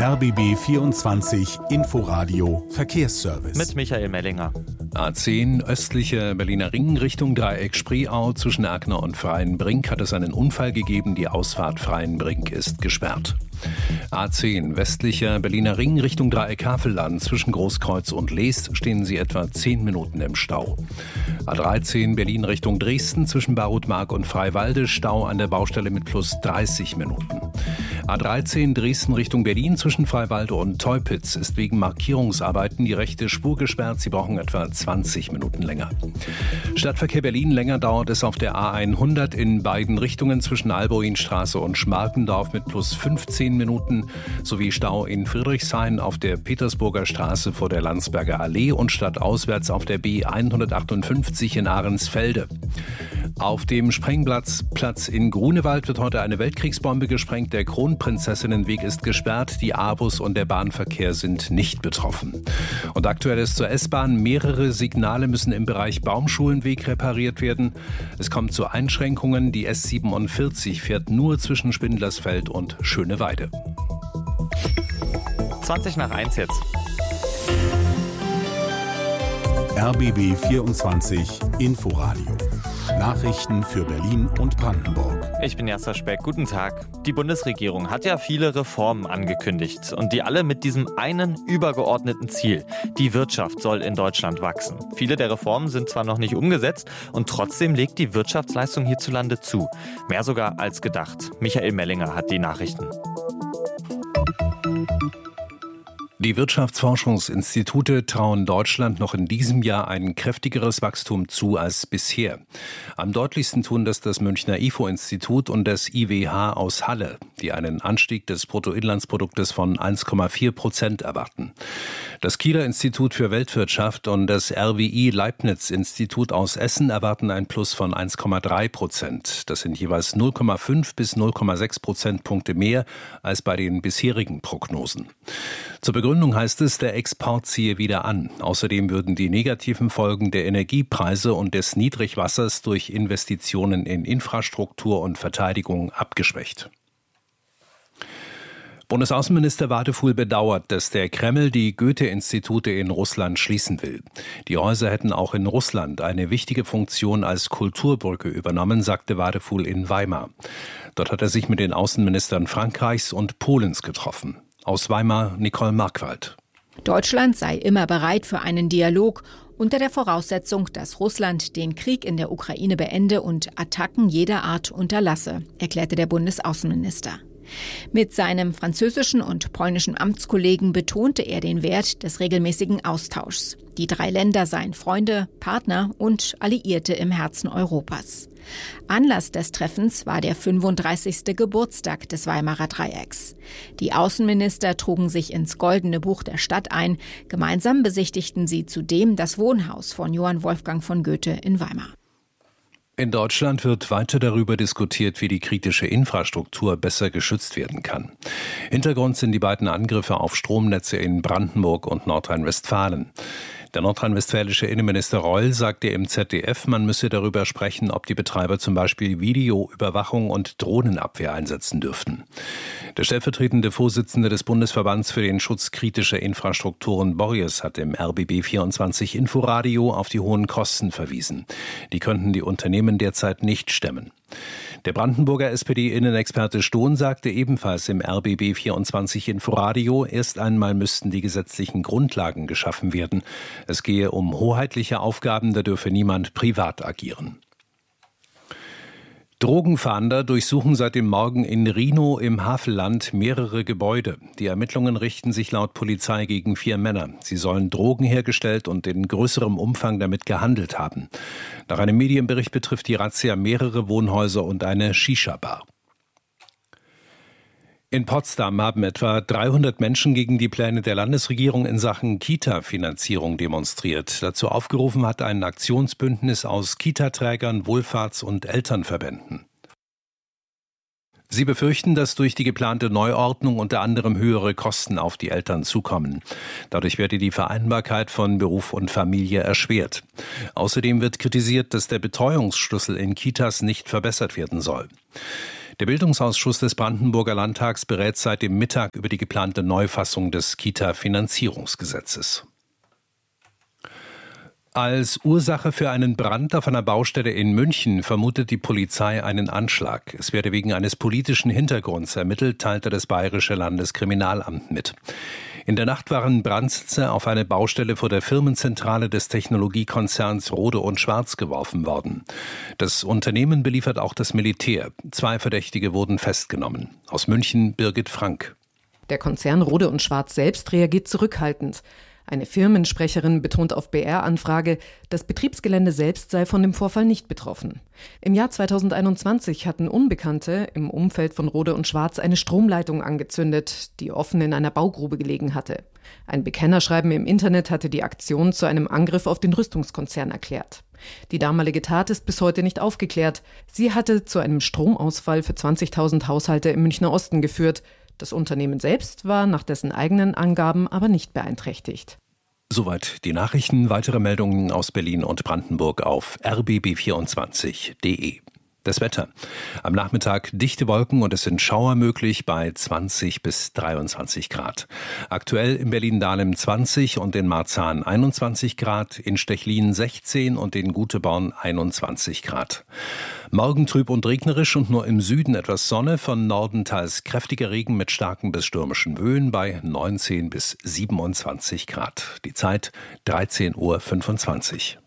RBB 24 Inforadio Verkehrsservice. Mit Michael Mellinger. A10 östliche Berliner Ring Richtung Dreieck Spreeau zwischen Erkner und Freienbrink hat es einen Unfall gegeben. Die Ausfahrt Freienbrink ist gesperrt. A10 westlicher Berliner Ring Richtung Dreieck Havelland zwischen Großkreuz und Leest stehen Sie etwa 10 Minuten im Stau. A13 Berlin Richtung Dresden zwischen Barutmark und Freiwalde Stau an der Baustelle mit plus 30 Minuten. A13 Dresden Richtung Berlin zwischen Freiwalde und Teupitz ist wegen Markierungsarbeiten die rechte Spur gesperrt. Sie brauchen etwa 20 Minuten länger. Stadtverkehr Berlin, länger dauert es auf der A100 in beiden Richtungen zwischen Alboinstraße und Schmarkendorf mit plus 15 Minuten sowie Stau in Friedrichshain auf der Petersburger Straße vor der Landsberger Allee und stadtauswärts auf der B158 in Ahrensfelde. Auf dem Sprengplatz in Grunewald wird heute eine Weltkriegsbombe gesprengt. Der Kronprinzessinnenweg ist gesperrt. Die A-Bus und der Bahnverkehr sind nicht betroffen. Und aktuell ist zur S-Bahn. Mehrere Signale müssen im Bereich Baumschulenweg repariert werden. Es kommt zu Einschränkungen. Die S47 fährt nur zwischen Spindlersfeld und Schöneweide. 20 nach 1 jetzt. RBB 24 Inforadio. Nachrichten für Berlin und Brandenburg. Ich bin Jasper Speck. Guten Tag. Die Bundesregierung hat ja viele Reformen angekündigt und die alle mit diesem einen übergeordneten Ziel. Die Wirtschaft soll in Deutschland wachsen. Viele der Reformen sind zwar noch nicht umgesetzt und trotzdem legt die Wirtschaftsleistung hierzulande zu. Mehr sogar als gedacht. Michael Mellinger hat die Nachrichten. Die Wirtschaftsforschungsinstitute trauen Deutschland noch in diesem Jahr ein kräftigeres Wachstum zu als bisher. Am deutlichsten tun das Münchner IFO-Institut und das IWH aus Halle, die einen Anstieg des Bruttoinlandsproduktes von 1,4% erwarten. Das Kieler Institut für Weltwirtschaft und das RWI Leibniz-Institut aus Essen erwarten ein Plus von 1,3%. Das sind jeweils 0,5 bis 0,6 Prozentpunkte mehr als bei den bisherigen Prognosen. Zur Begründung heißt es, der Export ziehe wieder an. Außerdem würden die negativen Folgen der Energiepreise und des Niedrigwassers durch Investitionen in Infrastruktur und Verteidigung abgeschwächt. Bundesaußenminister Wadefuhl bedauert, dass der Kreml die Goethe-Institute in Russland schließen will. Die Häuser hätten auch in Russland eine wichtige Funktion als Kulturbrücke übernommen, sagte Wadefuhl in Weimar. Dort hat er sich mit den Außenministern Frankreichs und Polens getroffen. Aus Weimar Nicole Markwald. Deutschland sei immer bereit für einen Dialog unter der Voraussetzung, dass Russland den Krieg in der Ukraine beende und Attacken jeder Art unterlasse, erklärte der Bundesaußenminister. Mit seinem französischen und polnischen Amtskollegen betonte er den Wert des regelmäßigen Austauschs. Die 3 Länder seien Freunde, Partner und Alliierte im Herzen Europas. Anlass des Treffens war der 35. Geburtstag des Weimarer Dreiecks. Die Außenminister trugen sich ins Goldene Buch der Stadt ein. Gemeinsam besichtigten sie zudem das Wohnhaus von Johann Wolfgang von Goethe in Weimar. In Deutschland wird weiter darüber diskutiert, wie die kritische Infrastruktur besser geschützt werden kann. Hintergrund sind die beiden Angriffe auf Stromnetze in Brandenburg und Nordrhein-Westfalen. Der nordrhein-westfälische Innenminister Reul sagte im ZDF, man müsse darüber sprechen, ob die Betreiber zum Beispiel Videoüberwachung und Drohnenabwehr einsetzen dürften. Der stellvertretende Vorsitzende des Bundesverbands für den Schutz kritischer Infrastrukturen Borries hat im RBB 24 Inforadio auf die hohen Kosten verwiesen. Die könnten die Unternehmen derzeit nicht stemmen. Der Brandenburger SPD-Innenexperte Stohn sagte ebenfalls im RBB 24 Inforadio, erst einmal müssten die gesetzlichen Grundlagen geschaffen werden. Es gehe um hoheitliche Aufgaben, da dürfe niemand privat agieren. Drogenfahnder durchsuchen seit dem Morgen in Rhinow im Havelland mehrere Gebäude. Die Ermittlungen richten sich laut Polizei gegen 4 Männer. Sie sollen Drogen hergestellt und in größerem Umfang damit gehandelt haben. Nach einem Medienbericht betrifft die Razzia mehrere Wohnhäuser und eine Shisha-Bar. In Potsdam haben etwa 300 Menschen gegen die Pläne der Landesregierung in Sachen Kita-Finanzierung demonstriert. Dazu aufgerufen hat ein Aktionsbündnis aus Kita-Trägern, Wohlfahrts- und Elternverbänden. Sie befürchten, dass durch die geplante Neuordnung unter anderem höhere Kosten auf die Eltern zukommen. Dadurch werde die Vereinbarkeit von Beruf und Familie erschwert. Außerdem wird kritisiert, dass der Betreuungsschlüssel in Kitas nicht verbessert werden soll. Der Bildungsausschuss des Brandenburger Landtags berät seit dem Mittag über die geplante Neufassung des Kita-Finanzierungsgesetzes. Als Ursache für einen Brand auf einer Baustelle in München vermutet die Polizei einen Anschlag. Es werde wegen eines politischen Hintergrunds ermittelt, teilte das Bayerische Landeskriminalamt mit. In der Nacht waren Brandsitze auf eine Baustelle vor der Firmenzentrale des Technologiekonzerns Rohde & Schwarz geworfen worden. Das Unternehmen beliefert auch das Militär. 2 Verdächtige wurden festgenommen. Aus München Birgit Frank. Der Konzern Rohde & Schwarz selbst reagiert zurückhaltend. Eine Firmensprecherin betont auf BR-Anfrage, das Betriebsgelände selbst sei von dem Vorfall nicht betroffen. Im Jahr 2021 hatten Unbekannte im Umfeld von Rohde & Schwarz eine Stromleitung angezündet, die offen in einer Baugrube gelegen hatte. Ein Bekennerschreiben im Internet hatte die Aktion zu einem Angriff auf den Rüstungskonzern erklärt. Die damalige Tat ist bis heute nicht aufgeklärt. Sie hatte zu einem Stromausfall für 20.000 Haushalte im Münchner Osten geführt. Das Unternehmen selbst war nach dessen eigenen Angaben aber nicht beeinträchtigt. Soweit die Nachrichten. Weitere Meldungen aus Berlin und Brandenburg auf rbb24.de. Das Wetter. Am Nachmittag dichte Wolken und es sind Schauer möglich bei 20 bis 23 Grad. Aktuell in Berlin-Dahlem 20 und in Marzahn 21 Grad, in Stechlin 16 und in Guteborn 21 Grad. Morgen trüb und regnerisch und nur im Süden etwas Sonne, von Norden teils kräftiger Regen mit starken bis stürmischen Böen bei 19 bis 27 Grad. Die Zeit 13:25 Uhr.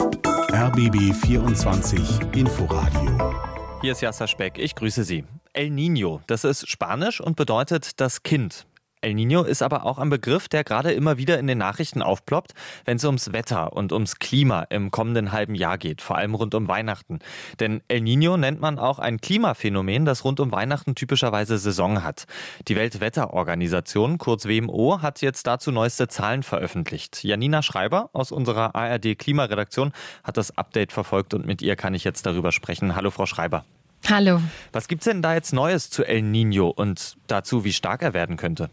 RBB 24 Inforadio. Hier ist Jasser Speck, ich grüße Sie. El Niño, das ist Spanisch und bedeutet das Kind. El Niño ist aber auch ein Begriff, der gerade immer wieder in den Nachrichten aufploppt, wenn es ums Wetter und ums Klima im kommenden halben Jahr geht, vor allem rund um Weihnachten. Denn El Niño nennt man auch ein Klimaphänomen, das rund um Weihnachten typischerweise Saison hat. Die Weltwetterorganisation, kurz WMO, hat jetzt dazu neueste Zahlen veröffentlicht. Janina Schreiber aus unserer ARD-Klimaredaktion hat das Update verfolgt und mit ihr kann ich jetzt darüber sprechen. Hallo Frau Schreiber. Hallo. Was gibt's denn da jetzt Neues zu El Niño und dazu, wie stark er werden könnte?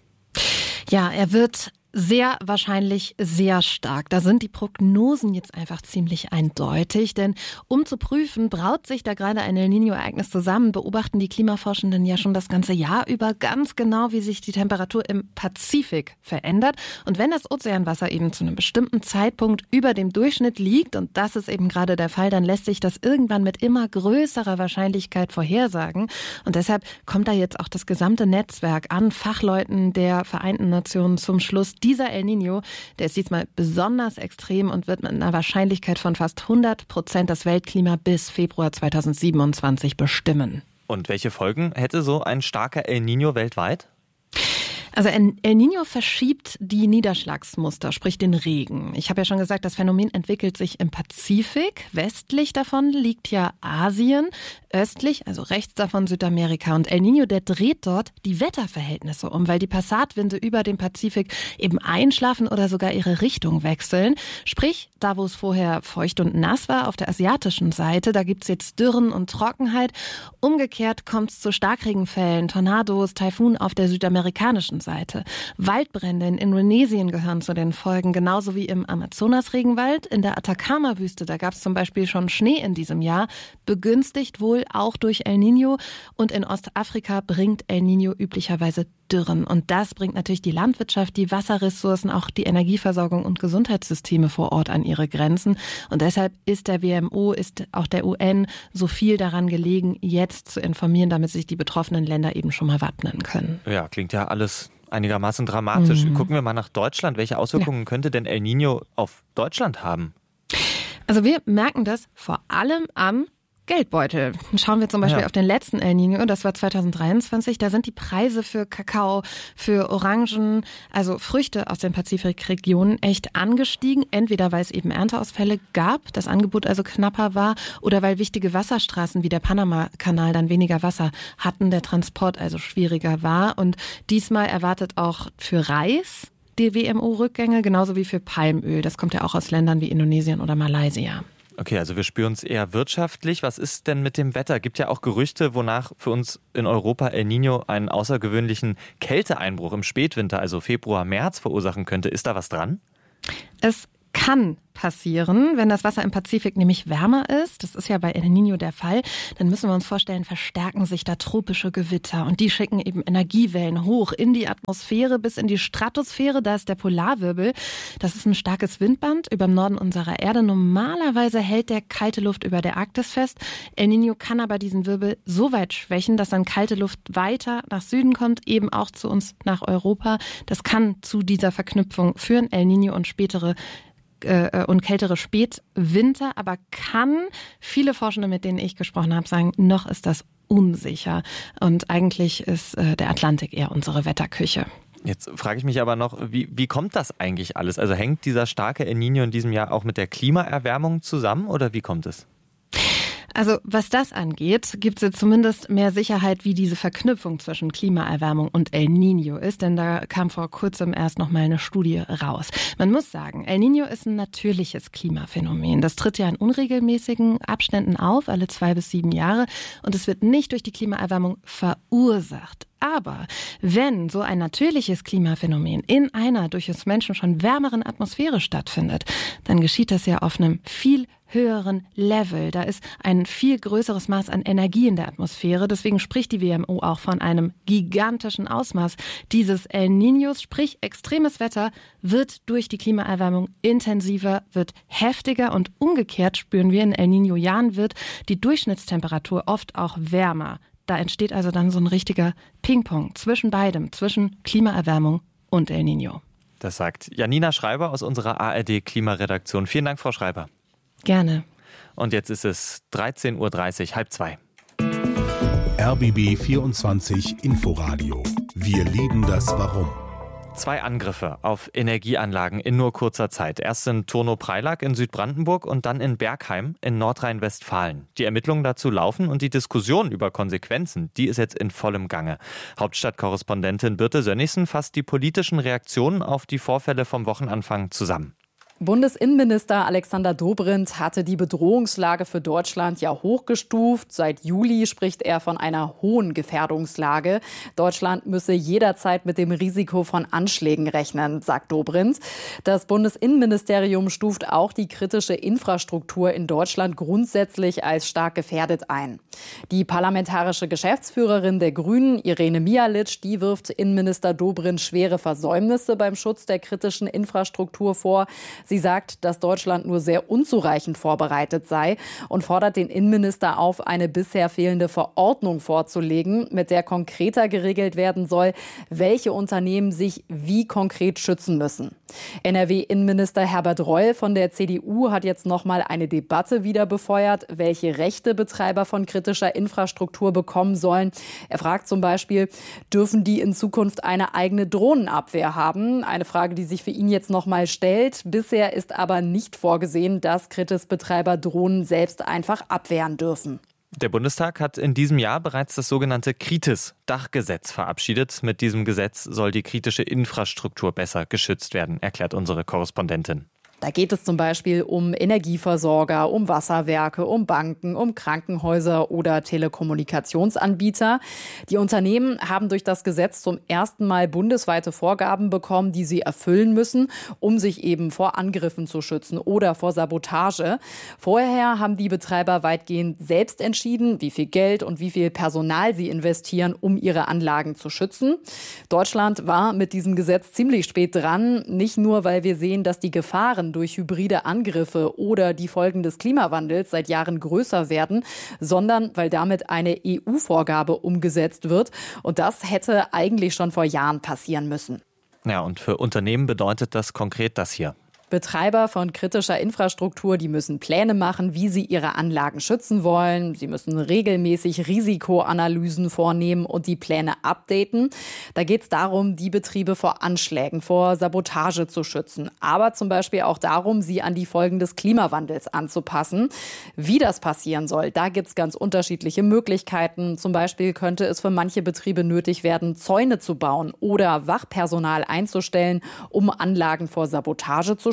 Ja, er wird sehr wahrscheinlich sehr stark. Da sind die Prognosen jetzt einfach ziemlich eindeutig, denn um zu prüfen, braut sich da gerade ein El Niño-Ereignis zusammen, beobachten die Klimaforschenden ja schon das ganze Jahr über ganz genau, wie sich die Temperatur im Pazifik verändert. Und wenn das Ozeanwasser eben zu einem bestimmten Zeitpunkt über dem Durchschnitt liegt, und das ist eben gerade der Fall, dann lässt sich das irgendwann mit immer größerer Wahrscheinlichkeit vorhersagen. Und deshalb kommt da jetzt auch das gesamte Netzwerk an Fachleuten der Vereinten Nationen zum Schluss, dieser El Niño, der ist diesmal besonders extrem und wird mit einer Wahrscheinlichkeit von fast 100% das Weltklima bis Februar 2027 bestimmen. Und welche Folgen hätte so ein starker El Niño weltweit? Also El Niño verschiebt die Niederschlagsmuster, sprich den Regen. Ich habe ja schon gesagt, das Phänomen entwickelt sich im Pazifik. Westlich davon liegt ja Asien, östlich, also rechts davon Südamerika. Und El Niño, der dreht dort die Wetterverhältnisse um, weil die Passatwinde über dem Pazifik eben einschlafen oder sogar ihre Richtung wechseln. Sprich, da wo es vorher feucht und nass war, auf der asiatischen Seite, da gibt's jetzt Dürren und Trockenheit. Umgekehrt kommt es zu Starkregenfällen, Tornados, Taifun auf der südamerikanischen Seite. Waldbrände in Indonesien gehören zu den Folgen, genauso wie im Amazonas-Regenwald. In der Atacama-Wüste, da gab es zum Beispiel schon Schnee in diesem Jahr, begünstigt wohl auch durch El Niño. Und in Ostafrika bringt El Niño üblicherweise Dürren. Und das bringt natürlich die Landwirtschaft, die Wasserressourcen, auch die Energieversorgung und Gesundheitssysteme vor Ort an ihre Grenzen. Und deshalb ist der WMO, ist auch der UN so viel daran gelegen, jetzt zu informieren, damit sich die betroffenen Länder eben schon mal wappnen können. Ja, klingt ja alles einigermaßen dramatisch. Gucken wir mal nach Deutschland. Welche Auswirkungen könnte denn El Niño auf Deutschland haben? Also wir merken das vor allem am Geldbeutel. Schauen wir zum Beispiel auf den letzten El Niño, das war 2023, da sind die Preise für Kakao, für Orangen, also Früchte aus den Pazifikregionen echt angestiegen. Entweder weil es eben Ernteausfälle gab, das Angebot also knapper war, oder weil wichtige Wasserstraßen wie der Panama-Kanal dann weniger Wasser hatten, der Transport also schwieriger war. Und diesmal erwartet auch für Reis die WMO-Rückgänge, genauso wie für Palmöl. Das kommt ja auch aus Ländern wie Indonesien oder Malaysia. Okay, also wir spüren es eher wirtschaftlich. Was ist denn mit dem Wetter? Gibt ja auch Gerüchte, wonach für uns in Europa El Niño einen außergewöhnlichen Kälteeinbruch im Spätwinter, also Februar, März, verursachen könnte. Ist da was dran? Es kann kann passieren, wenn das Wasser im Pazifik nämlich wärmer ist. Das ist ja bei El Niño der Fall. Dann müssen wir uns vorstellen, verstärken sich da tropische Gewitter und die schicken eben Energiewellen hoch in die Atmosphäre bis in die Stratosphäre. Da ist der Polarwirbel. Das ist ein starkes Windband über dem Norden unserer Erde. Normalerweise hält der kalte Luft über der Arktis fest. El Niño kann aber diesen Wirbel so weit schwächen, dass dann kalte Luft weiter nach Süden kommt, eben auch zu uns nach Europa. Das kann zu dieser Verknüpfung führen, El Niño und und kältere Spätwinter, aber kann, viele Forschende, mit denen ich gesprochen habe, sagen, noch ist das unsicher. Und eigentlich ist der Atlantik eher unsere Wetterküche. Jetzt frage ich mich aber noch, wie kommt das eigentlich alles? Also hängt dieser starke El Niño in diesem Jahr auch mit der Klimaerwärmung zusammen oder wie kommt es? Also was das angeht, gibt es jetzt zumindest mehr Sicherheit, wie diese Verknüpfung zwischen Klimaerwärmung und El Niño ist, denn da kam vor kurzem erst noch mal eine Studie raus. Man muss sagen, El Niño ist ein natürliches Klimaphänomen. Das tritt ja in unregelmäßigen Abständen auf, alle 2 bis 7 Jahre, und es wird nicht durch die Klimaerwärmung verursacht. Aber wenn so ein natürliches Klimaphänomen in einer durch uns Menschen schon wärmeren Atmosphäre stattfindet, dann geschieht das ja auf einem viel höheren Level. Da ist ein viel größeres Maß an Energie in der Atmosphäre. Deswegen spricht die WMO auch von einem gigantischen Ausmaß dieses El Niños, sprich extremes Wetter wird durch die Klimaerwärmung intensiver, wird heftiger und umgekehrt spüren wir in El Niño-Jahren wird die Durchschnittstemperatur oft auch wärmer. Da entsteht also dann so ein richtiger Ping-Pong zwischen beidem, zwischen Klimaerwärmung und El Niño. Das sagt Janina Schreiber aus unserer ARD-Klimaredaktion. Vielen Dank, Frau Schreiber. Gerne. Und jetzt ist es 13:30 Uhr, 1:30. RBB 24 Inforadio. Wir lieben das Warum. 2 Angriffe auf Energieanlagen in nur kurzer Zeit. Erst in Turnow-Preilack in Südbrandenburg und dann in Bergheim in Nordrhein-Westfalen. Die Ermittlungen dazu laufen und die Diskussion über Konsequenzen, die ist jetzt in vollem Gange. Hauptstadtkorrespondentin Birte Sönnigsen fasst die politischen Reaktionen auf die Vorfälle vom Wochenanfang zusammen. Bundesinnenminister Alexander Dobrindt hatte die Bedrohungslage für Deutschland ja hochgestuft. Seit Juli spricht er von einer hohen Gefährdungslage. Deutschland müsse jederzeit mit dem Risiko von Anschlägen rechnen, sagt Dobrindt. Das Bundesinnenministerium stuft auch die kritische Infrastruktur in Deutschland grundsätzlich als stark gefährdet ein. Die parlamentarische Geschäftsführerin der Grünen, Irene Mialic, die wirft Innenminister Dobrindt schwere Versäumnisse beim Schutz der kritischen Infrastruktur vor. Sie sagt, dass Deutschland nur sehr unzureichend vorbereitet sei und fordert den Innenminister auf, eine bisher fehlende Verordnung vorzulegen, mit der konkreter geregelt werden soll, welche Unternehmen sich wie konkret schützen müssen. NRW-Innenminister Herbert Reul von der CDU hat jetzt noch mal eine Debatte wieder befeuert, welche Rechte Betreiber von kritischer Infrastruktur bekommen sollen. Er fragt zum Beispiel, dürfen die in Zukunft eine eigene Drohnenabwehr haben? Eine Frage, die sich für ihn jetzt noch mal stellt. Bisher ist aber nicht vorgesehen, dass Kritis-Betreiber Drohnen selbst einfach abwehren dürfen. Der Bundestag hat in diesem Jahr bereits das sogenannte Kritis-Dachgesetz verabschiedet. Mit diesem Gesetz soll die kritische Infrastruktur besser geschützt werden, erklärt unsere Korrespondentin. Da geht es zum Beispiel um Energieversorger, um Wasserwerke, um Banken, um Krankenhäuser oder Telekommunikationsanbieter. Die Unternehmen haben durch das Gesetz zum ersten Mal bundesweite Vorgaben bekommen, die sie erfüllen müssen, um sich eben vor Angriffen zu schützen oder vor Sabotage. Vorher haben die Betreiber weitgehend selbst entschieden, wie viel Geld und wie viel Personal sie investieren, um ihre Anlagen zu schützen. Deutschland war mit diesem Gesetz ziemlich spät dran, nicht nur, weil wir sehen, dass die Gefahren durch hybride Angriffe oder die Folgen des Klimawandels seit Jahren größer werden, sondern weil damit eine EU-Vorgabe umgesetzt wird. Und das hätte eigentlich schon vor Jahren passieren müssen. Ja, und für Unternehmen bedeutet das konkret das hier. Betreiber von kritischer Infrastruktur, die müssen Pläne machen, wie sie ihre Anlagen schützen wollen. Sie müssen regelmäßig Risikoanalysen vornehmen und die Pläne updaten. Da geht es darum, die Betriebe vor Anschlägen, vor Sabotage zu schützen. Aber zum Beispiel auch darum, sie an die Folgen des Klimawandels anzupassen. Wie das passieren soll, da gibt es ganz unterschiedliche Möglichkeiten. Zum Beispiel könnte es für manche Betriebe nötig werden, Zäune zu bauen oder Wachpersonal einzustellen, um Anlagen vor Sabotage zu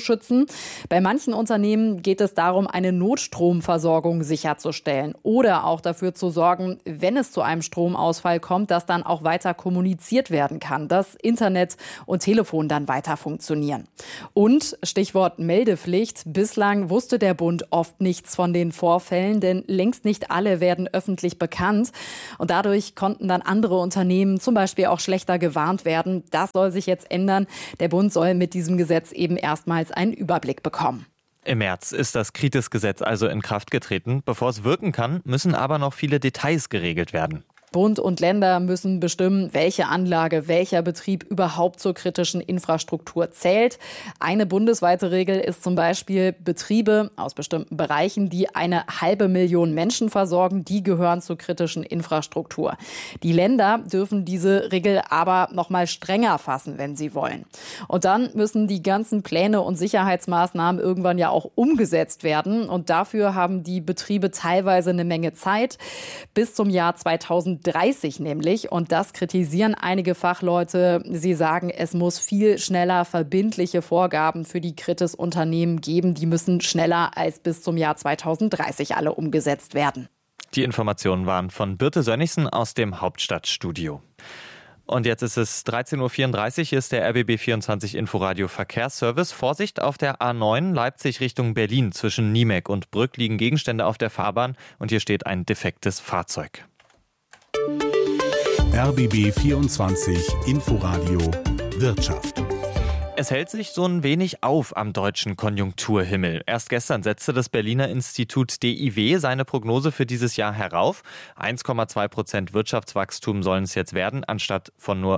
schützen. Bei manchen Unternehmen geht es darum, eine Notstromversorgung sicherzustellen oder auch dafür zu sorgen, wenn es zu einem Stromausfall kommt, dass dann auch weiter kommuniziert werden kann, dass Internet und Telefon dann weiter funktionieren. Und Stichwort Meldepflicht. Bislang wusste der Bund oft nichts von den Vorfällen, denn längst nicht alle werden öffentlich bekannt. Und dadurch konnten dann andere Unternehmen zum Beispiel auch schlechter gewarnt werden. Das soll sich jetzt ändern. Der Bund soll mit diesem Gesetz eben erstmals einen Überblick bekommen. Im März ist das KRITIS-Gesetz also in Kraft getreten. Bevor es wirken kann, müssen aber noch viele Details geregelt werden. Bund und Länder müssen bestimmen, welche Anlage, welcher Betrieb überhaupt zur kritischen Infrastruktur zählt. Eine bundesweite Regel ist zum Beispiel, Betriebe aus bestimmten Bereichen, die 500.000 Menschen versorgen, die gehören zur kritischen Infrastruktur. Die Länder dürfen diese Regel aber noch mal strenger fassen, wenn sie wollen. Und dann müssen die ganzen Pläne und Sicherheitsmaßnahmen irgendwann ja auch umgesetzt werden. Und dafür haben die Betriebe teilweise eine Menge Zeit, bis zum Jahr 2030 nämlich. Und das kritisieren einige Fachleute. Sie sagen, es muss viel schneller verbindliche Vorgaben für die KRITIS-Unternehmen geben. Die müssen schneller als bis zum Jahr 2030 alle umgesetzt werden. Die Informationen waren von Birte Sönnigsen aus dem Hauptstadtstudio. Und jetzt ist es 13.34 Uhr, ist der RBB24 Inforadio Verkehrsservice. Vorsicht auf der A9 Leipzig Richtung Berlin. Zwischen Niemek und Brück liegen Gegenstände auf der Fahrbahn und hier steht ein defektes Fahrzeug. RBB 24 Inforadio Wirtschaft. Es hält sich so ein wenig auf am deutschen Konjunkturhimmel. Erst gestern setzte das Berliner Institut DIW seine Prognose für dieses Jahr herauf. 1,2% Wirtschaftswachstum sollen es jetzt werden, anstatt von nur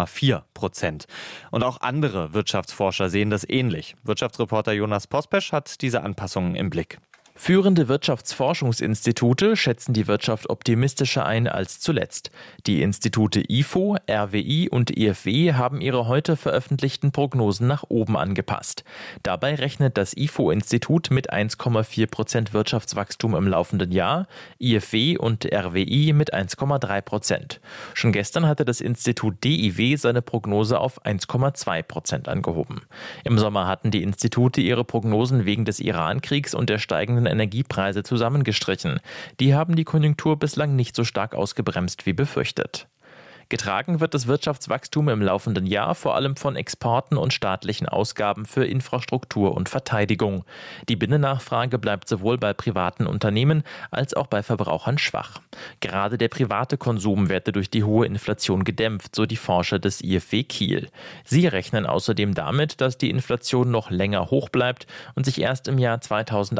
0,4%. Und auch andere Wirtschaftsforscher sehen das ähnlich. Wirtschaftsreporter Jonas Pospesch hat diese Anpassungen im Blick. Führende Wirtschaftsforschungsinstitute schätzen die Wirtschaft optimistischer ein als zuletzt. Die Institute IFO, RWI und IFW haben ihre heute veröffentlichten Prognosen nach oben angepasst. Dabei rechnet das IFO-Institut mit 1,4% Wirtschaftswachstum im laufenden Jahr, IFW und RWI mit 1,3%. Schon gestern hatte das Institut DIW seine Prognose auf 1,2% angehoben. Im Sommer hatten die Institute ihre Prognosen wegen des Iran-Kriegs und der steigenden Energiepreise zusammengestrichen. Die haben die Konjunktur bislang nicht so stark ausgebremst wie befürchtet. Getragen wird das Wirtschaftswachstum im laufenden Jahr vor allem von Exporten und staatlichen Ausgaben für Infrastruktur und Verteidigung. Die Binnennachfrage bleibt sowohl bei privaten Unternehmen als auch bei Verbrauchern schwach. Gerade der private Konsum werde durch die hohe Inflation gedämpft, so die Forscher des IFW Kiel. Sie rechnen außerdem damit, dass die Inflation noch länger hoch bleibt und sich erst im Jahr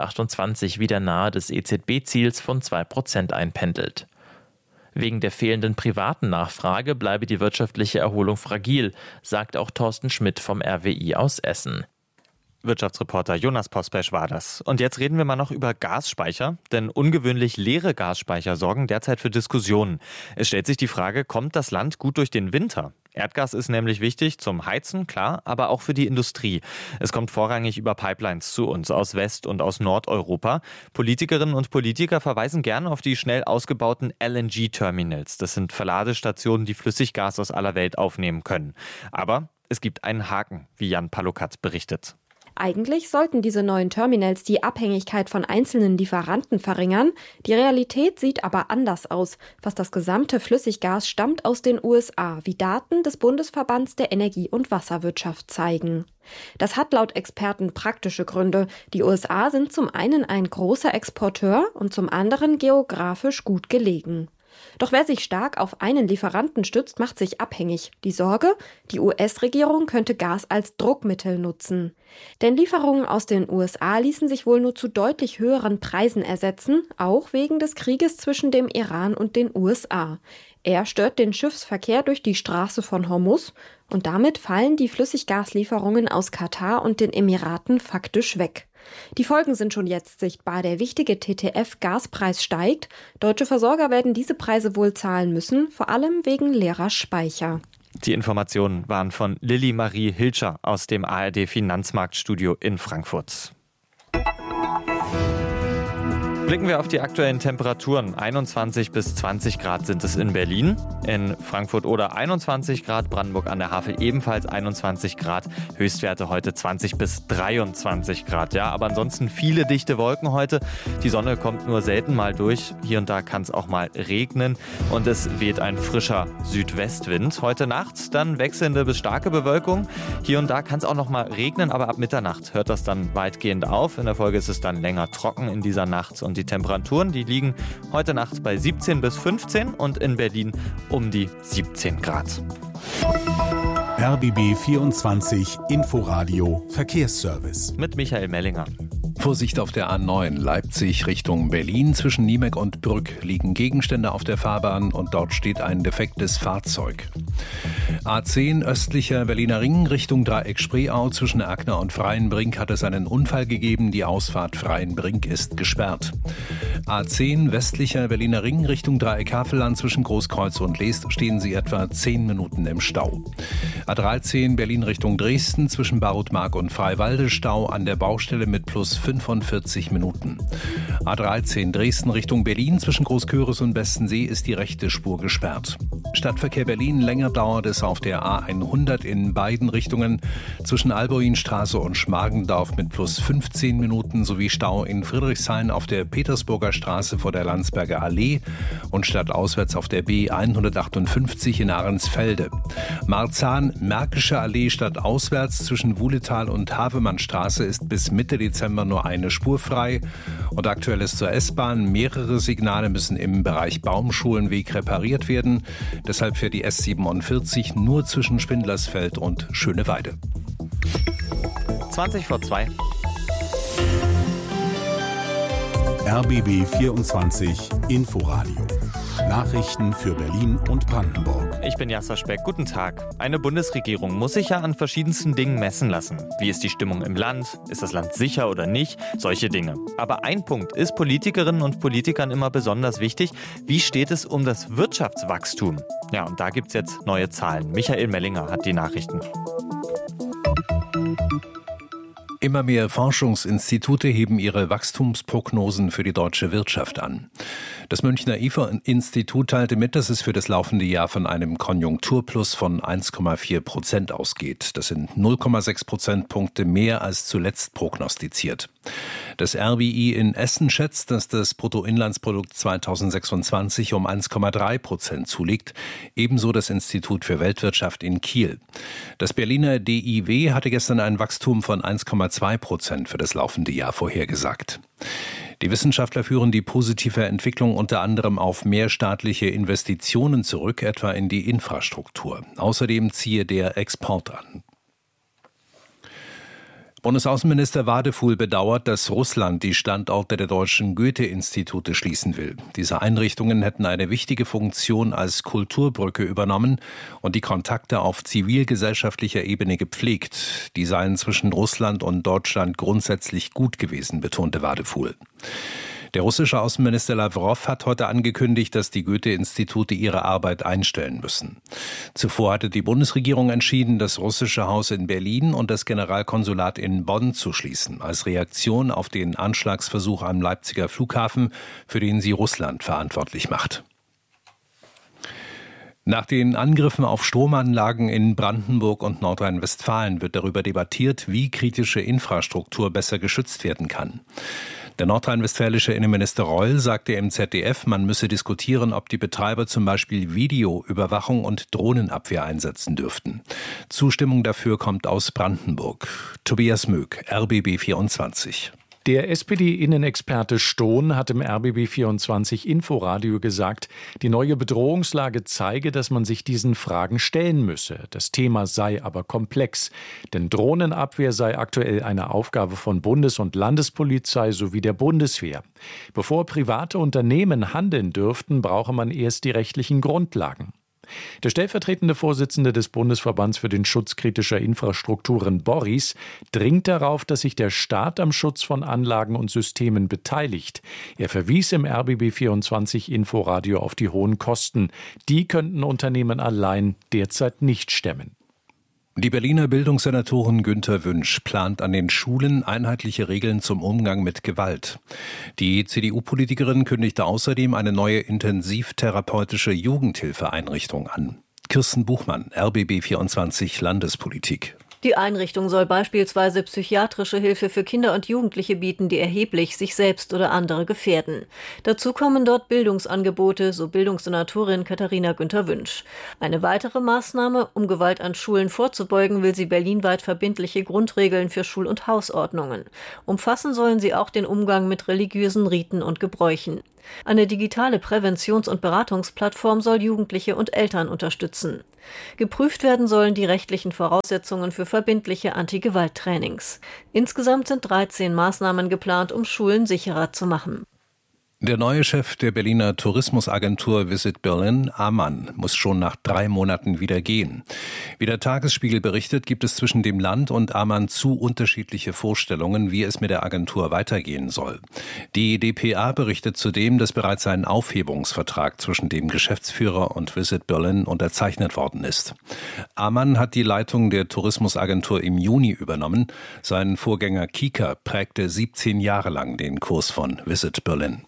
2028 wieder nahe des EZB-Ziels von 2% einpendelt. Wegen der fehlenden privaten Nachfrage bleibe die wirtschaftliche Erholung fragil, sagt auch Thorsten Schmidt vom RWI aus Essen. Wirtschaftsreporter Jonas Pospesch war das. Und jetzt reden wir mal noch über Gasspeicher, denn ungewöhnlich leere Gasspeicher sorgen derzeit für Diskussionen. Es stellt sich die Frage, kommt das Land gut durch den Winter? Erdgas ist nämlich wichtig zum Heizen, klar, aber auch für die Industrie. Es kommt vorrangig über Pipelines zu uns aus West- und aus Nordeuropa. Politikerinnen und Politiker verweisen gerne auf die schnell ausgebauten LNG-Terminals. Das sind Verladestationen, die Flüssiggas aus aller Welt aufnehmen können. Aber es gibt einen Haken, wie Jan Palukat berichtet. Eigentlich sollten diese neuen Terminals die Abhängigkeit von einzelnen Lieferanten verringern. Die Realität sieht aber anders aus. Fast das gesamte Flüssiggas stammt aus den USA, wie Daten des Bundesverbands der Energie- und Wasserwirtschaft zeigen. Das hat laut Experten praktische Gründe. Die USA sind zum einen ein großer Exporteur und zum anderen geografisch gut gelegen. Doch wer sich stark auf einen Lieferanten stützt, macht sich abhängig. Die Sorge, die US-Regierung könnte Gas als Druckmittel nutzen. Denn Lieferungen aus den USA ließen sich wohl nur zu deutlich höheren Preisen ersetzen, auch wegen des Krieges zwischen dem Iran und den USA. Er stört den Schiffsverkehr durch die Straße von Hormuz und damit fallen die Flüssiggaslieferungen aus Katar und den Emiraten faktisch weg. Die Folgen sind schon jetzt sichtbar. Der wichtige TTF-Gaspreis steigt. Deutsche Versorger werden diese Preise wohl zahlen müssen, vor allem wegen leerer Speicher. Die Informationen waren von Lilly Marie Hilscher aus dem ARD Finanzmarktstudio in Frankfurt. Blicken wir auf die aktuellen Temperaturen. 21 bis 20 Grad sind es in Berlin, in Frankfurt oder 21 Grad, Brandenburg an der Havel ebenfalls 21 Grad, Höchstwerte heute 20 bis 23 Grad. Ja, aber ansonsten viele dichte Wolken heute. Die Sonne kommt nur selten mal durch. Hier und da kann es auch mal regnen und es weht ein frischer Südwestwind. Heute Nacht dann wechselnde bis starke Bewölkung. Hier und da kann es auch noch mal regnen, aber ab Mitternacht hört das dann weitgehend auf. In der Folge ist es dann länger trocken in dieser Nacht und die Temperaturen, die liegen heute Nacht bei 17 bis 15 und in Berlin um die 17 Grad. RBB 24 Inforadio Verkehrsservice Mit Michael Mellinger. Vorsicht auf der A9 Leipzig Richtung Berlin. Zwischen Niemek und Brück liegen Gegenstände auf der Fahrbahn und dort steht ein defektes Fahrzeug. A10 östlicher Berliner Ring Richtung Dreieck Spreeau. Zwischen Erkner und Freienbrink hat es einen Unfall gegeben. Die Ausfahrt Freienbrink ist gesperrt. A10 westlicher Berliner Ring Richtung Dreieck Havelland. Zwischen Großkreuz und Leest stehen sie etwa 10 Minuten im Stau. A13 Berlin Richtung Dresden. Zwischen Barutmark und Freiwalde Stau an der Baustelle mit plus 45 Minuten. A13 Dresden Richtung Berlin. Zwischen Großköris und Bestensee ist die rechte Spur gesperrt. Stadtverkehr Berlin, länger dauert es auf der A100 in beiden Richtungen. Zwischen Alboinstraße und Schmargendorf mit plus 15 Minuten sowie Stau in Friedrichshain auf der Petersburger Straße vor der Landsberger Allee und stadtauswärts auf der B158 in Ahrensfelde. Marzahn-Märkische Allee stadtauswärts zwischen Wuhletal und Havemannstraße ist bis Mitte Dezember nur eine Spur frei. Und aktuelles zur S-Bahn. Mehrere Signale müssen im Bereich Baumschulenweg repariert werden. Deshalb fährt die S47 nur zwischen Spindlersfeld und Schöneweide. 20 vor 2. RBB 24 Inforadio. Nachrichten für Berlin und Brandenburg. Ich bin Jasser Speck. Guten Tag. Eine Bundesregierung muss sich ja an verschiedensten Dingen messen lassen. Wie ist die Stimmung im Land? Ist das Land sicher oder nicht? Solche Dinge. Aber ein Punkt ist Politikerinnen und Politikern immer besonders wichtig. Wie steht es um das Wirtschaftswachstum? Ja, und da gibt's jetzt neue Zahlen. Michael Mellinger hat die Nachrichten. Immer mehr Forschungsinstitute heben ihre Wachstumsprognosen für die deutsche Wirtschaft an. Das Münchner IFA-Institut teilte mit, dass es für das laufende Jahr von einem Konjunkturplus von 1,4% ausgeht. Das sind 0,6 Prozentpunkte mehr als zuletzt prognostiziert. Das RBI in Essen schätzt, dass das Bruttoinlandsprodukt 2026 um 1,3% zulegt. Ebenso das Institut für Weltwirtschaft in Kiel. Das Berliner DIW hatte gestern ein Wachstum von 1,2% für das laufende Jahr vorhergesagt. Die Wissenschaftler führen die positive Entwicklung unter anderem auf mehr staatliche Investitionen zurück, etwa in die Infrastruktur. Außerdem ziehe der Export an. Bundesaußenminister Wadefuhl bedauert, dass Russland die Standorte der deutschen Goethe-Institute schließen will. Diese Einrichtungen hätten eine wichtige Funktion als Kulturbrücke übernommen und die Kontakte auf zivilgesellschaftlicher Ebene gepflegt. Die seien zwischen Russland und Deutschland grundsätzlich gut gewesen, betonte Wadefuhl. Der russische Außenminister Lawrow hat heute angekündigt, dass die Goethe-Institute ihre Arbeit einstellen müssen. Zuvor hatte die Bundesregierung entschieden, das russische Haus in Berlin und das Generalkonsulat in Bonn zu schließen, als Reaktion auf den Anschlagsversuch am Leipziger Flughafen, für den sie Russland verantwortlich macht. Nach den Angriffen auf Stromanlagen in Brandenburg und Nordrhein-Westfalen wird darüber debattiert, wie kritische Infrastruktur besser geschützt werden kann. Der nordrhein-westfälische Innenminister Reul sagte im ZDF, man müsse diskutieren, ob die Betreiber zum Beispiel Videoüberwachung und Drohnenabwehr einsetzen dürften. Zustimmung dafür kommt aus Brandenburg. Tobias Möck, RBB 24. Der SPD-Innenexperte Stohn hat im RBB24 Inforadio gesagt, die neue Bedrohungslage zeige, dass man sich diesen Fragen stellen müsse. Das Thema sei aber komplex, denn Drohnenabwehr sei aktuell eine Aufgabe von Bundes- und Landespolizei sowie der Bundeswehr. Bevor private Unternehmen handeln dürften, brauche man erst die rechtlichen Grundlagen. Der stellvertretende Vorsitzende des Bundesverbands für den Schutz kritischer Infrastrukturen, Boris, dringt darauf, dass sich der Staat am Schutz von Anlagen und Systemen beteiligt. Er verwies im RBB24 Inforadio auf die hohen Kosten. Die könnten Unternehmen allein derzeit nicht stemmen. Die Berliner Bildungssenatorin Günter Wünsch plant an den Schulen einheitliche Regeln zum Umgang mit Gewalt. Die CDU-Politikerin kündigte außerdem eine neue intensivtherapeutische Jugendhilfeeinrichtung an. Kirsten Buchmann, RBB24 Landespolitik. Die Einrichtung soll beispielsweise psychiatrische Hilfe für Kinder und Jugendliche bieten, die erheblich sich selbst oder andere gefährden. Dazu kommen dort Bildungsangebote, so Bildungssenatorin Katharina Günther-Wünsch. Eine weitere Maßnahme, um Gewalt an Schulen vorzubeugen, will sie berlinweit verbindliche Grundregeln für Schul- und Hausordnungen. Umfassen sollen sie auch den Umgang mit religiösen Riten und Gebräuchen. Eine digitale Präventions- und Beratungsplattform soll Jugendliche und Eltern unterstützen. Geprüft werden sollen die rechtlichen Voraussetzungen für verbindliche Anti-Gewalt-Trainings. Insgesamt sind 13 Maßnahmen geplant, um Schulen sicherer zu machen. Der neue Chef der Berliner Tourismusagentur Visit Berlin, Amann, muss schon nach 3 Monaten wieder gehen. Wie der Tagesspiegel berichtet, gibt es zwischen dem Land und Amann zu unterschiedliche Vorstellungen, wie es mit der Agentur weitergehen soll. Die dpa berichtet zudem, dass bereits ein Aufhebungsvertrag zwischen dem Geschäftsführer und Visit Berlin unterzeichnet worden ist. Amann hat die Leitung der Tourismusagentur im Juni übernommen. Sein Vorgänger Kieker prägte 17 Jahre lang den Kurs von Visit Berlin.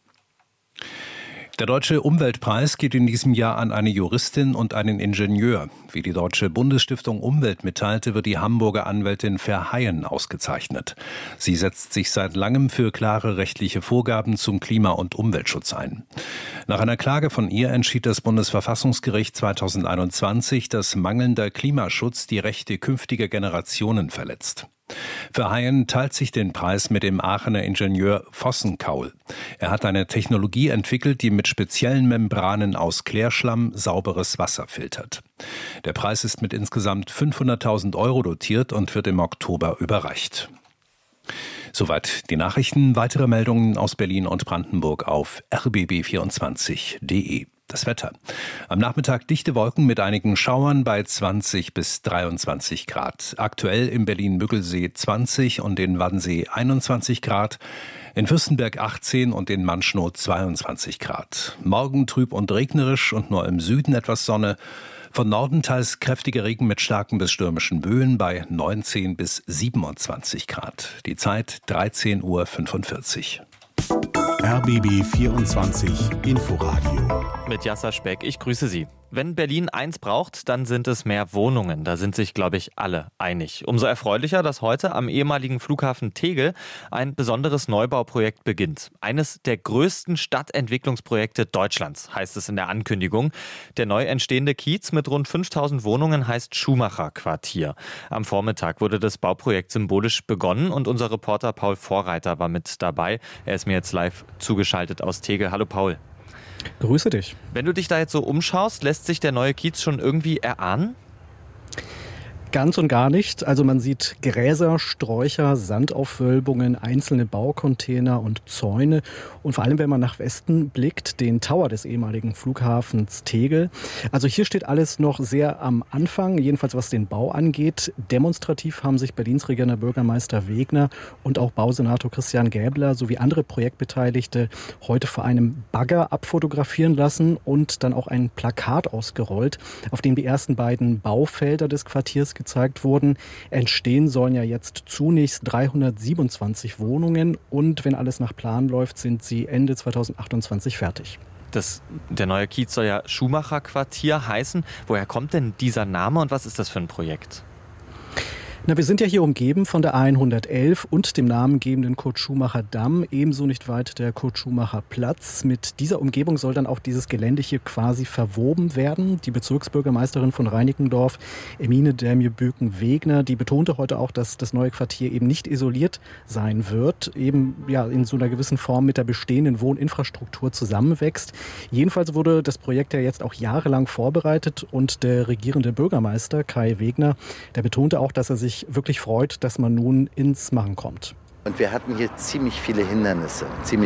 Der Deutsche Umweltpreis geht in diesem Jahr an eine Juristin und einen Ingenieur. Wie die Deutsche Bundesstiftung Umwelt mitteilte, wird die Hamburger Anwältin Verheyen ausgezeichnet. Sie setzt sich seit langem für klare rechtliche Vorgaben zum Klima- und Umweltschutz ein. Nach einer Klage von ihr entschied das Bundesverfassungsgericht 2021, dass mangelnder Klimaschutz die Rechte künftiger Generationen verletzt. Verheyen teilt sich den Preis mit dem Aachener Ingenieur Vossenkaul. Er hat eine Technologie entwickelt, die mit speziellen Membranen aus Klärschlamm sauberes Wasser filtert. Der Preis ist mit insgesamt 500.000 € dotiert und wird im Oktober überreicht. Soweit die Nachrichten. Weitere Meldungen aus Berlin und Brandenburg auf rbb24.de. Das Wetter. Am Nachmittag dichte Wolken mit einigen Schauern bei 20 bis 23 Grad. Aktuell im Berlin-Müggelsee 20 und in Wannsee 21 Grad. In Fürstenberg 18 und in Manschnow 22 Grad. Morgen trüb und regnerisch und nur im Süden etwas Sonne. Von Norden teils kräftiger Regen mit starken bis stürmischen Böen bei 19 bis 27 Grad. Die Zeit 13:45 Uhr. RBB 24 Inforadio. Mit Jasser Speck, ich grüße Sie. Wenn Berlin eins braucht, dann sind es mehr Wohnungen. Da sind sich, glaube ich, alle einig. Umso erfreulicher, dass heute am ehemaligen Flughafen Tegel ein besonderes Neubauprojekt beginnt. Eines der größten Stadtentwicklungsprojekte Deutschlands, heißt es in der Ankündigung. Der neu entstehende Kiez mit rund 5000 Wohnungen heißt Schumacher-Quartier. Am Vormittag wurde das Bauprojekt symbolisch begonnen und unser Reporter Paul Vorreiter war mit dabei. Er ist mir jetzt live zugeschaltet aus Tegel. Hallo Paul. Grüße dich. Wenn du dich da jetzt so umschaust, lässt sich der neue Kiez schon irgendwie erahnen? Ganz und gar nicht. Also man sieht Gräser, Sträucher, Sandaufwölbungen, einzelne Baucontainer und Zäune. Und vor allem, wenn man nach Westen blickt, den Tower des ehemaligen Flughafens Tegel. Also hier steht alles noch sehr am Anfang, jedenfalls was den Bau angeht. Demonstrativ haben sich Berlins regierender Bürgermeister Wegner und auch Bausenator Christian Gäbler sowie andere Projektbeteiligte heute vor einem Bagger abfotografieren lassen und dann auch ein Plakat ausgerollt, auf dem die ersten beiden Baufelder des Quartiers gezeigt wurden. Entstehen sollen ja jetzt zunächst 327 Wohnungen und wenn alles nach Plan läuft, sind sie Ende 2028 fertig. Der neue Kiez soll ja Schumacher-Quartier heißen. Woher kommt denn dieser Name und was ist das für ein Projekt? Na, wir sind ja hier umgeben von der A111 und dem namengebenden Kurt-Schumacher-Damm, ebenso nicht weit der Kurt-Schumacher-Platz. Mit dieser Umgebung soll dann auch dieses Gelände hier quasi verwoben werden. Die Bezirksbürgermeisterin von Reinickendorf, Emine Dermje-Böken-Wegner, die betonte heute auch, dass das neue Quartier eben nicht isoliert sein wird, eben ja in so einer gewissen Form mit der bestehenden Wohninfrastruktur zusammenwächst. Jedenfalls wurde das Projekt ja jetzt auch jahrelang vorbereitet und der regierende Bürgermeister Kai Wegner, der betonte auch, dass er sich wirklich freut, dass man nun ins Machen kommt. Und wir hatten hier ziemlich viele Hindernisse,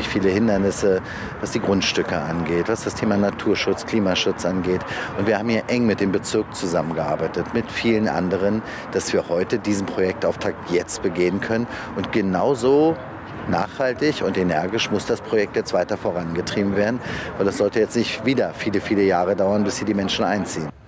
was die Grundstücke angeht, was das Thema Naturschutz, Klimaschutz angeht. Und wir haben hier eng mit dem Bezirk zusammengearbeitet, mit vielen anderen, dass wir heute diesen Projektauftakt jetzt begehen können. Und genauso nachhaltig und energisch muss das Projekt jetzt weiter vorangetrieben werden, weil das sollte jetzt nicht wieder viele, viele Jahre dauern, bis hier die Menschen einziehen.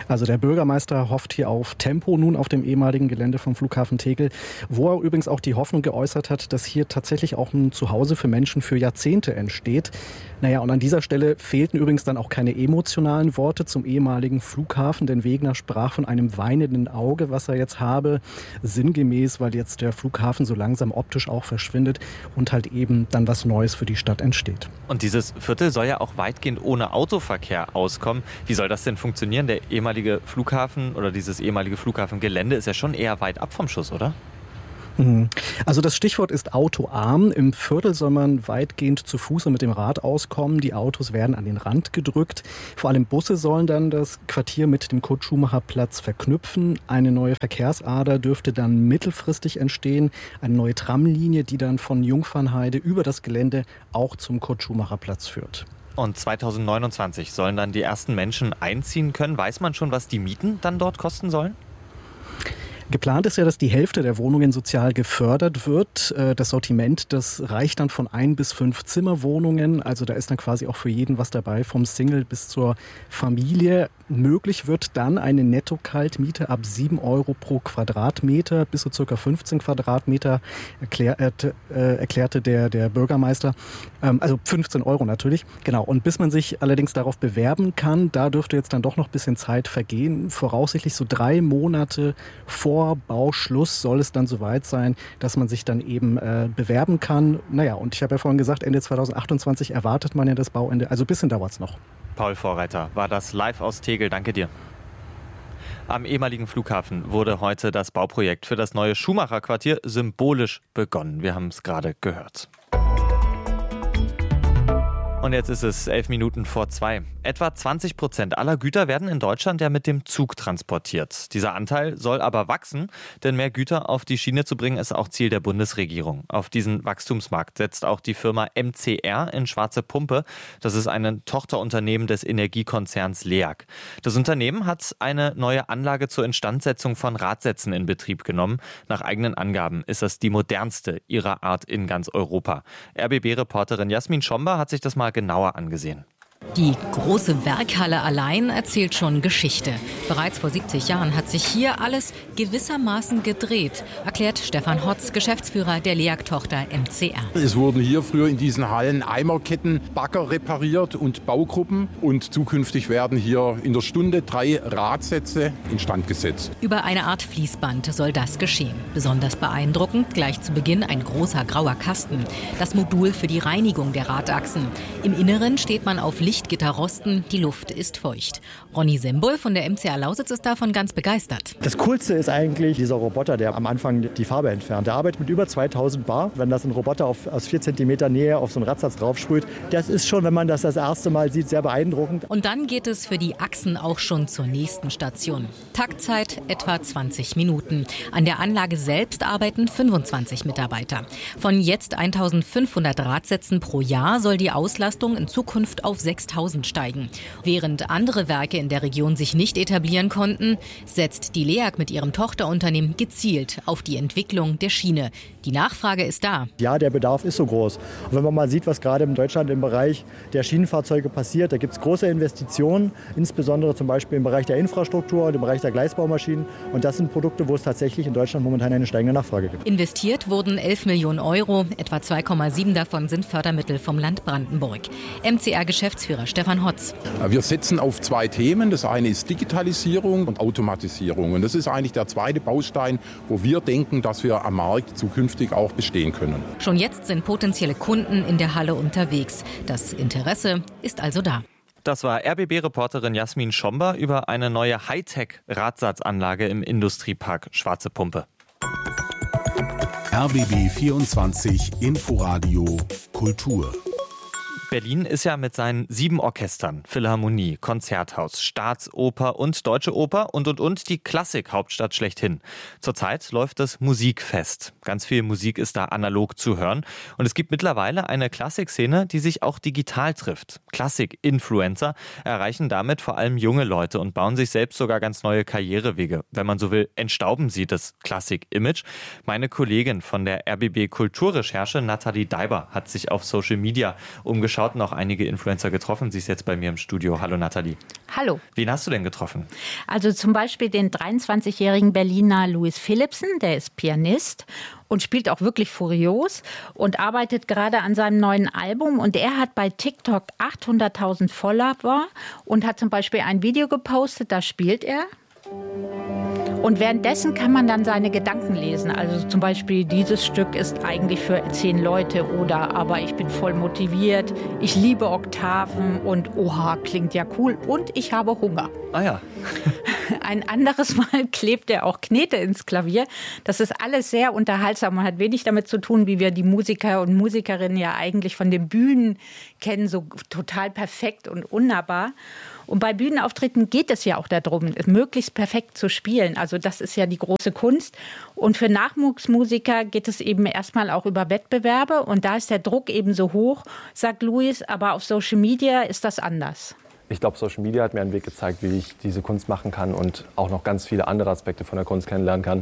Also der Bürgermeister hofft hier auf Tempo nun auf dem ehemaligen Gelände vom Flughafen Tegel, wo er übrigens auch die Hoffnung geäußert hat, dass hier tatsächlich auch ein Zuhause für Menschen für Jahrzehnte entsteht. Naja, und an dieser Stelle fehlten übrigens dann auch keine emotionalen Worte zum ehemaligen Flughafen, denn Wegener sprach von einem weinenden Auge, was er jetzt habe, sinngemäß, weil jetzt der Flughafen so langsam optisch auch verschwindet und halt eben dann was Neues für die Stadt entsteht. Und dieses Viertel soll ja auch weitgehend ohne Autoverkehr auskommen. Wie soll das denn funktionieren? Der ehemalige Flughafen oder dieses ehemalige Flughafengelände ist ja schon eher weit ab vom Schuss, oder? Also das Stichwort ist autoarm. Im Viertel soll man weitgehend zu Fuß und mit dem Rad auskommen. Die Autos werden an den Rand gedrückt. Vor allem Busse sollen dann das Quartier mit dem Kurt-Schumacher-Platz verknüpfen. Eine neue Verkehrsader dürfte dann mittelfristig entstehen. Eine neue Tramlinie, die dann von Jungfernheide über das Gelände auch zum Kurt-Schumacher-Platz führt. Und 2029 sollen dann die ersten Menschen einziehen können. Weiß man schon, was die Mieten dann dort kosten sollen? Geplant ist ja, dass die Hälfte der Wohnungen sozial gefördert wird. Das Sortiment, das reicht dann von 1 bis 5 Zimmerwohnungen. Also da ist dann quasi auch für jeden was dabei, vom Single bis zur Familie. Möglich wird dann eine Netto-Kaltmiete ab 7 Euro pro Quadratmeter bis zu ca. 15 Quadratmeter, erklärte der Bürgermeister. Also 15 Euro natürlich. Genau. Und bis man sich allerdings darauf bewerben kann, da dürfte jetzt dann doch noch ein bisschen Zeit vergehen. Voraussichtlich so 3 Monate vor Bauschluss soll es dann soweit sein, dass man sich dann eben bewerben kann. Naja, und ich habe ja vorhin gesagt, Ende 2028 erwartet man ja das Bauende. Also ein bisschen dauert es noch. Paul Vorreiter war das live aus Tegel. Danke dir. Am ehemaligen Flughafen wurde heute das Bauprojekt für das neue Schumacher-Quartier symbolisch begonnen. Wir haben es gerade gehört. Und jetzt ist es 11:11. Etwa 20% aller Güter werden in Deutschland ja mit dem Zug transportiert. Dieser Anteil soll aber wachsen, denn mehr Güter auf die Schiene zu bringen, ist auch Ziel der Bundesregierung. Auf diesen Wachstumsmarkt setzt auch die Firma MCR in Schwarze Pumpe. Das ist ein Tochterunternehmen des Energiekonzerns LEAG. Das Unternehmen hat eine neue Anlage zur Instandsetzung von Radsätzen in Betrieb genommen. Nach eigenen Angaben ist das die modernste ihrer Art in ganz Europa. RBB-Reporterin Jasmin Schomba hat sich das mal genauer angesehen. Die große Werkhalle allein erzählt schon Geschichte. Bereits vor 70 Jahren hat sich hier alles gewissermaßen gedreht, erklärt Stefan Hotz, Geschäftsführer der LEAG-Tochter MCR. Es wurden hier früher in diesen Hallen Eimerketten, Bagger repariert und Baugruppen. Und zukünftig werden hier in der Stunde 3 Radsätze instand gesetzt. Über eine Art Fließband soll das geschehen. Besonders beeindruckend gleich zu Beginn ein großer grauer Kasten. Das Modul für die Reinigung der Radachsen. Im Inneren steht man auf Lichtgitterrosten, die Luft ist feucht. Ronny Sembul von der MCR Lausitz ist davon ganz begeistert. Das Coolste ist eigentlich dieser Roboter, der am Anfang die Farbe entfernt. Der arbeitet mit über 2000 Bar. Wenn das ein Roboter aus 4 cm Nähe auf so einen Radsatz draufsprüht, das ist schon, wenn man das erste Mal sieht, sehr beeindruckend. Und dann geht es für die Achsen auch schon zur nächsten Station. Taktzeit etwa 20 Minuten. An der Anlage selbst arbeiten 25 Mitarbeiter. Von jetzt 1500 Radsätzen pro Jahr soll die Auslastung in Zukunft auf 6000 steigen. Während andere Werke in der Region sich nicht etablieren konnten, setzt die LEAG mit ihrem Tochterunternehmen gezielt auf die Entwicklung der Schiene. Die Nachfrage ist da. Ja, der Bedarf ist so groß. Und wenn man mal sieht, was gerade in Deutschland im Bereich der Schienenfahrzeuge passiert, da gibt es große Investitionen, insbesondere zum Beispiel im Bereich der Infrastruktur und im Bereich der Gleisbaumaschinen. Und das sind Produkte, wo es tatsächlich in Deutschland momentan eine steigende Nachfrage gibt. Investiert wurden 11 Millionen Euro, etwa 2,7 davon sind Fördermittel vom Land Brandenburg. MCR-Geschäftsführer Stefan Hotz. Wir setzen auf 2 Themen. Das eine ist Digitalisierung und Automatisierung. Und das ist eigentlich der zweite Baustein, wo wir denken, dass wir am Markt zukünftig auch bestehen können. Schon jetzt sind potenzielle Kunden in der Halle unterwegs. Das Interesse ist also da. Das war RBB-Reporterin Jasmin Schomba über eine neue Hightech-Radsatzanlage im Industriepark Schwarze Pumpe. RBB 24 Inforadio Kultur. Berlin ist ja mit seinen 7 Orchestern, Philharmonie, Konzerthaus, Staatsoper und Deutsche Oper und die Klassik-Hauptstadt schlechthin. Zurzeit läuft das Musikfest. Ganz viel Musik ist da analog zu hören. Und es gibt mittlerweile eine Klassikszene, die sich auch digital trifft. Klassik-Influencer erreichen damit vor allem junge Leute und bauen sich selbst sogar ganz neue Karrierewege. Wenn man so will, entstauben sie das Klassik-Image. Meine Kollegin von der RBB Kulturrecherche, Nathalie Daiber, hat sich auf Social Media umgeschaut umgeschaut und auch einige Influencer getroffen. Sie ist jetzt bei mir im Studio. Hallo Nathalie. Hallo. Wen hast du denn getroffen? Also zum Beispiel den 23-jährigen Berliner Louis Philippsen, der ist Pianist und spielt auch wirklich furios und arbeitet gerade an seinem neuen Album. Und er hat bei TikTok 800.000 Follower und hat zum Beispiel ein Video gepostet, da spielt er. Und währenddessen kann man dann seine Gedanken lesen. Also zum Beispiel, dieses Stück ist eigentlich für 10 Leute oder aber ich bin voll motiviert, ich liebe Oktaven und oha, klingt ja cool und ich habe Hunger. Ah ja. Ein anderes Mal klebt er auch Knete ins Klavier. Das ist alles sehr unterhaltsam und hat wenig damit zu tun, wie wir die Musiker und Musikerinnen ja eigentlich von den Bühnen kennen, so total perfekt und unnahbar. Und bei Bühnenauftritten geht es ja auch darum, möglichst perfekt zu spielen. Also das ist ja die große Kunst. Und für Nachwuchsmusiker geht es eben erstmal auch über Wettbewerbe. Und da ist der Druck eben so hoch, sagt Louis. Aber auf Social Media ist das anders. Ich glaube, Social Media hat mir einen Weg gezeigt, wie ich diese Kunst machen kann und auch noch ganz viele andere Aspekte von der Kunst kennenlernen kann.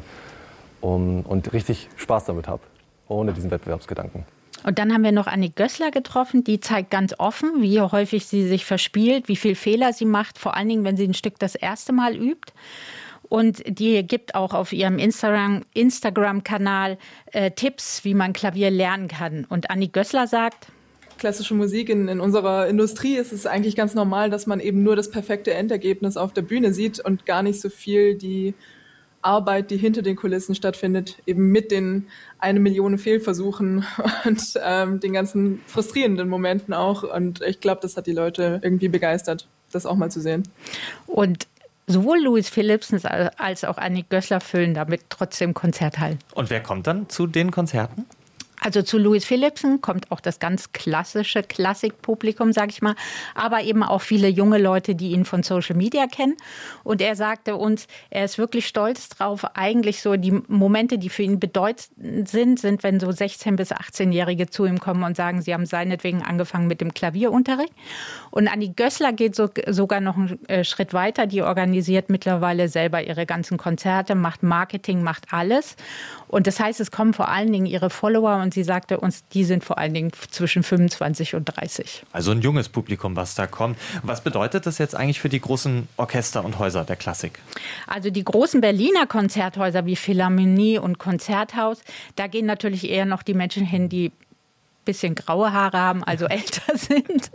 Und richtig Spaß damit habe, ohne diesen Wettbewerbsgedanken. Und dann haben wir noch Annik Gößler getroffen, die zeigt ganz offen, wie häufig sie sich verspielt, wie viel Fehler sie macht, vor allen Dingen, wenn sie ein Stück das erste Mal übt. Und die gibt auch auf ihrem Instagram-Kanal Tipps, wie man Klavier lernen kann. Und Annik Gößler sagt: Klassische Musik in unserer Industrie ist es eigentlich ganz normal, dass man eben nur das perfekte Endergebnis auf der Bühne sieht und gar nicht so viel die Arbeit, die hinter den Kulissen stattfindet, eben mit den 1 Million Fehlversuchen und den ganzen frustrierenden Momenten auch. Und ich glaube, das hat die Leute irgendwie begeistert, das auch mal zu sehen. Und sowohl Louis Philippsen als auch Annik Gößler füllen damit trotzdem Konzerthallen. Und wer kommt dann zu den Konzerten? Also zu Louis Philippsen kommt auch das ganz klassische Klassikpublikum, sag ich mal, aber eben auch viele junge Leute, die ihn von Social Media kennen. Und er sagte uns, er ist wirklich stolz drauf. Eigentlich so die Momente, die für ihn bedeutend sind, wenn so 16- bis 18-Jährige zu ihm kommen und sagen, sie haben seinetwegen angefangen mit dem Klavierunterricht. Und Annik Gößler geht sogar noch einen Schritt weiter. Die organisiert mittlerweile selber ihre ganzen Konzerte, macht Marketing, macht alles. Und das heißt, es kommen vor allen Dingen ihre Follower und sie sagte uns, die sind vor allen Dingen zwischen 25 und 30. Also ein junges Publikum, was da kommt. Was bedeutet das jetzt eigentlich für die großen Orchester und Häuser der Klassik? Also die großen Berliner Konzerthäuser wie Philharmonie und Konzerthaus, da gehen natürlich eher noch die Menschen hin, die bisschen graue Haare haben, also älter sind.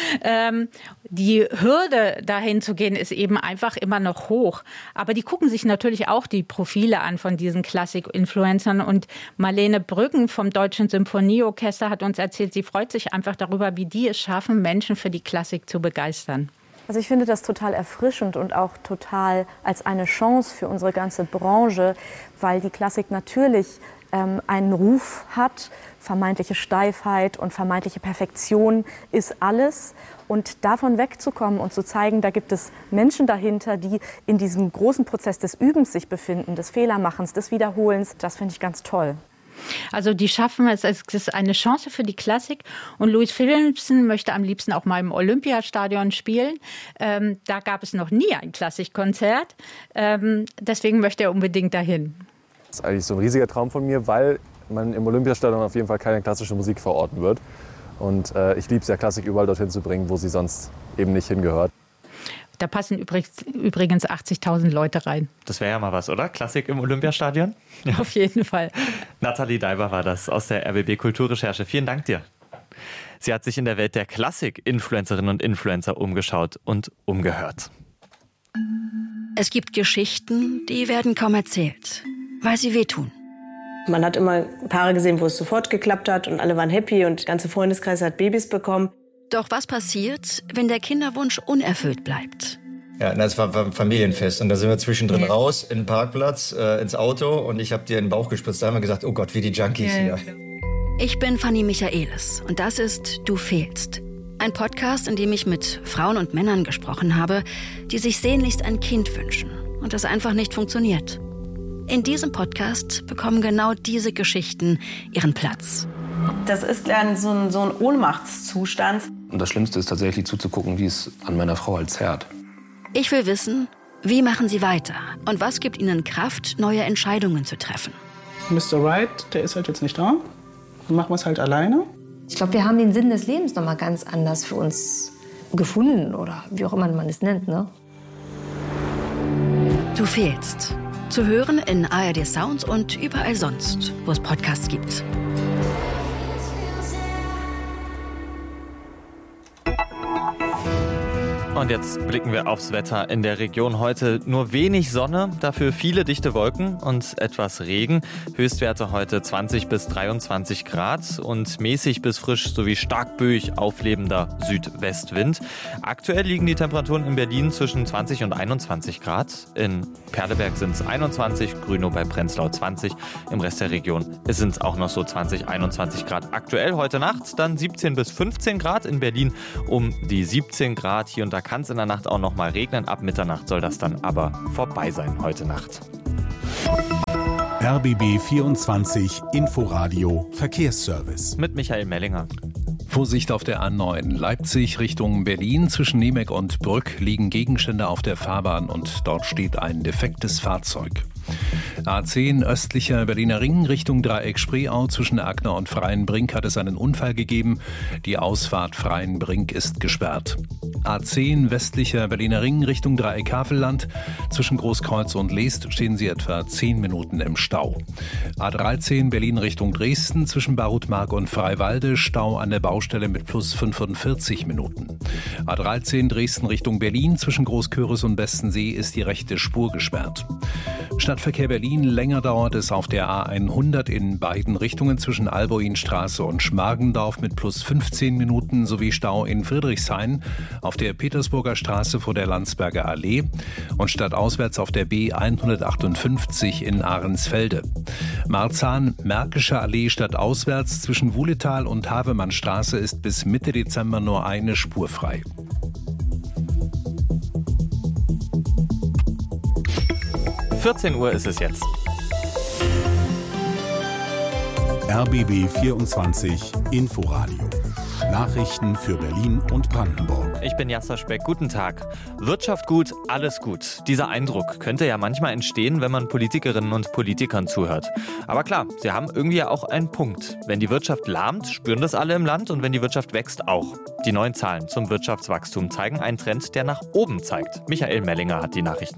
Die Hürde, dahin zu gehen, ist eben einfach immer noch hoch. Aber die gucken sich natürlich auch die Profile an von diesen Klassik-Influencern. Und Marlene Brüggen vom Deutschen Symphonieorchester hat uns erzählt, sie freut sich einfach darüber, wie die es schaffen, Menschen für die Klassik zu begeistern. Also ich finde das total erfrischend und auch total als eine Chance für unsere ganze Branche, weil die Klassik natürlich einen Ruf hat, vermeintliche Steifheit und vermeintliche Perfektion ist alles. Und davon wegzukommen und zu zeigen, da gibt es Menschen dahinter, die in diesem großen Prozess des Übens sich befinden, des Fehlermachens, des Wiederholens, das finde ich ganz toll. Also die schaffen es, es ist eine Chance für die Klassik. Und Louis Philippsen möchte am liebsten auch mal im Olympiastadion spielen. Da gab es noch nie ein Klassikkonzert. Deswegen möchte er unbedingt dahin. Das ist eigentlich so ein riesiger Traum von mir, weil man im Olympiastadion auf jeden Fall keine klassische Musik verorten wird. Und ich liebe es ja, Klassik überall dorthin zu bringen, wo sie sonst eben nicht hingehört. Da passen übrigens 80.000 Leute rein. Das wäre ja mal was, oder? Klassik im Olympiastadion? Ja. Auf jeden Fall. Nathalie Daiber war das aus der RBB Kulturrecherche. Vielen Dank dir. Sie hat sich in der Welt der Klassik-Influencerinnen und Influencer umgeschaut und umgehört. Es gibt Geschichten, die werden kaum erzählt, weil sie wehtun. Man hat immer Paare gesehen, wo es sofort geklappt hat und alle waren happy und der ganze Freundeskreis hat Babys bekommen. Doch was passiert, wenn der Kinderwunsch unerfüllt bleibt? Ja, das war ein Familienfest und da sind wir zwischendrin raus in den Parkplatz, ins Auto und ich habe dir in den Bauch gespritzt. Da haben wir gesagt, oh Gott, wie die Junkies hier. Ich bin Fanny Michaelis und das ist Du fehlst. Ein Podcast, in dem ich mit Frauen und Männern gesprochen habe, die sich sehnlichst ein Kind wünschen und das einfach nicht funktioniert. In diesem Podcast bekommen genau diese Geschichten ihren Platz. Das ist so ein Ohnmachtszustand. Und das Schlimmste ist tatsächlich zuzugucken, wie es an meiner Frau halt zerrt. Ich will wissen, wie machen sie weiter und was gibt ihnen Kraft, neue Entscheidungen zu treffen. Mr. Right, der ist halt jetzt nicht da. Dann machen wir es halt alleine. Ich glaube, wir haben den Sinn des Lebens noch mal ganz anders für uns gefunden oder wie auch immer man es nennt, ne? Du fehlst. Zu hören in ARD Sounds und überall sonst, wo es Podcasts gibt. Und jetzt blicken wir aufs Wetter. In der Region heute nur wenig Sonne, dafür viele dichte Wolken und etwas Regen. Höchstwerte heute 20 bis 23 Grad und mäßig bis frisch sowie stark böig auflebender Südwestwind. Aktuell liegen die Temperaturen in Berlin zwischen 20 und 21 Grad. In Perleberg sind es 21, Grünow bei Prenzlau 20. Im Rest der Region sind es auch noch so 20, 21 Grad. Aktuell heute Nacht dann 17 bis 15 Grad. In Berlin um die 17 Grad. Hier und da kann es in der Nacht auch noch mal regnen. Ab Mitternacht soll das dann aber vorbei sein heute Nacht. RBB 24 Inforadio Verkehrsservice. Mit Michael Mellinger. Vorsicht auf der A9 Leipzig Richtung Berlin. Zwischen Niemek und Brück liegen Gegenstände auf der Fahrbahn und dort steht ein defektes Fahrzeug. A10 östlicher Berliner Ring Richtung Dreieck Spreeau zwischen Agner und Freienbrink hat es einen Unfall gegeben. Die Ausfahrt Freienbrink ist gesperrt. A10 westlicher Berliner Ring Richtung Dreieck Havelland. Zwischen Großkreuz und Leest stehen sie etwa 10 Minuten im Stau. A13 Berlin Richtung Dresden zwischen Barutmark und Freiwalde. Stau an der Baustelle mit plus 45 Minuten. A13 Dresden Richtung Berlin zwischen Großköris und Bestensee ist die rechte Spur gesperrt. Stadtverkehr Berlin, länger dauert es auf der A100 in beiden Richtungen zwischen Alboinstraße und Schmargendorf mit plus 15 Minuten sowie Stau in Friedrichshain auf der Petersburger Straße vor der Landsberger Allee und stadtauswärts auf der B158 in Ahrensfelde. Marzahn-Märkische Allee stadtauswärts zwischen Wuhletal und Havemannstraße ist bis Mitte Dezember nur eine Spur frei. Uhr ist es jetzt. RBB 24 Inforadio. Nachrichten für Berlin und Brandenburg. Ich bin Jasser Speck. Guten Tag. Wirtschaft gut, alles gut. Dieser Eindruck könnte ja manchmal entstehen, wenn man Politikerinnen und Politikern zuhört. Aber klar, sie haben irgendwie ja auch einen Punkt. Wenn die Wirtschaft lahmt, spüren das alle im Land und wenn die Wirtschaft wächst, auch. Die neuen Zahlen zum Wirtschaftswachstum zeigen einen Trend, der nach oben zeigt. Michael Mellinger hat die Nachrichten.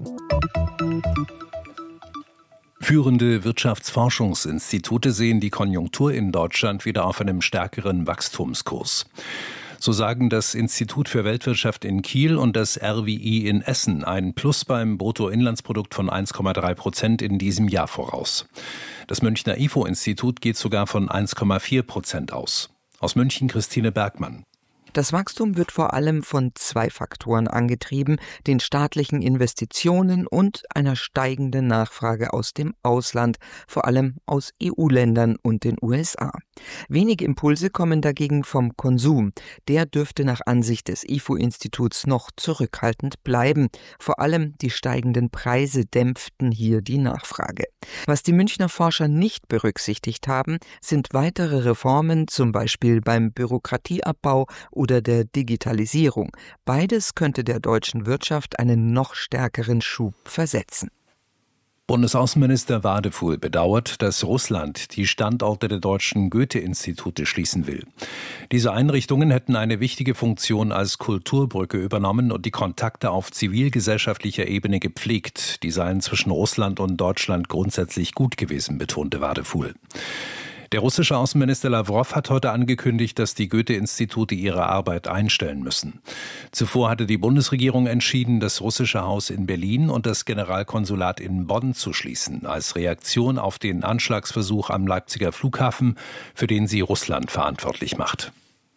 Führende Wirtschaftsforschungsinstitute sehen die Konjunktur in Deutschland wieder auf einem stärkeren Wachstumskurs. So sagen das Institut für Weltwirtschaft in Kiel und das RWI in Essen ein Plus beim Bruttoinlandsprodukt von 1,3% in diesem Jahr voraus. Das Münchner IFO-Institut geht sogar von 1,4% aus. Aus München Christine Bergmann. Das Wachstum wird vor allem von 2 Faktoren angetrieben, den staatlichen Investitionen und einer steigenden Nachfrage aus dem Ausland, vor allem aus EU-Ländern und den USA. Wenige Impulse kommen dagegen vom Konsum. Der dürfte nach Ansicht des IFO-Instituts noch zurückhaltend bleiben. Vor allem die steigenden Preise dämpften hier die Nachfrage. Was die Münchner Forscher nicht berücksichtigt haben, sind weitere Reformen, zum Beispiel beim Bürokratieabbau oder der Digitalisierung. Beides könnte der deutschen Wirtschaft einen noch stärkeren Schub versetzen. Bundesaußenminister Wadefuhl bedauert, dass Russland die Standorte der deutschen Goethe-Institute schließen will. Diese Einrichtungen hätten eine wichtige Funktion als Kulturbrücke übernommen und die Kontakte auf zivilgesellschaftlicher Ebene gepflegt. Die seien zwischen Russland und Deutschland grundsätzlich gut gewesen, betonte Wadefuhl. Der russische Außenminister Lawrow hat heute angekündigt, dass die Goethe-Institute ihre Arbeit einstellen müssen. Zuvor hatte die Bundesregierung entschieden, das russische Haus in Berlin und das Generalkonsulat in Bonn zu schließen, als Reaktion auf den Anschlagsversuch am Leipziger Flughafen, für den sie Russland verantwortlich macht.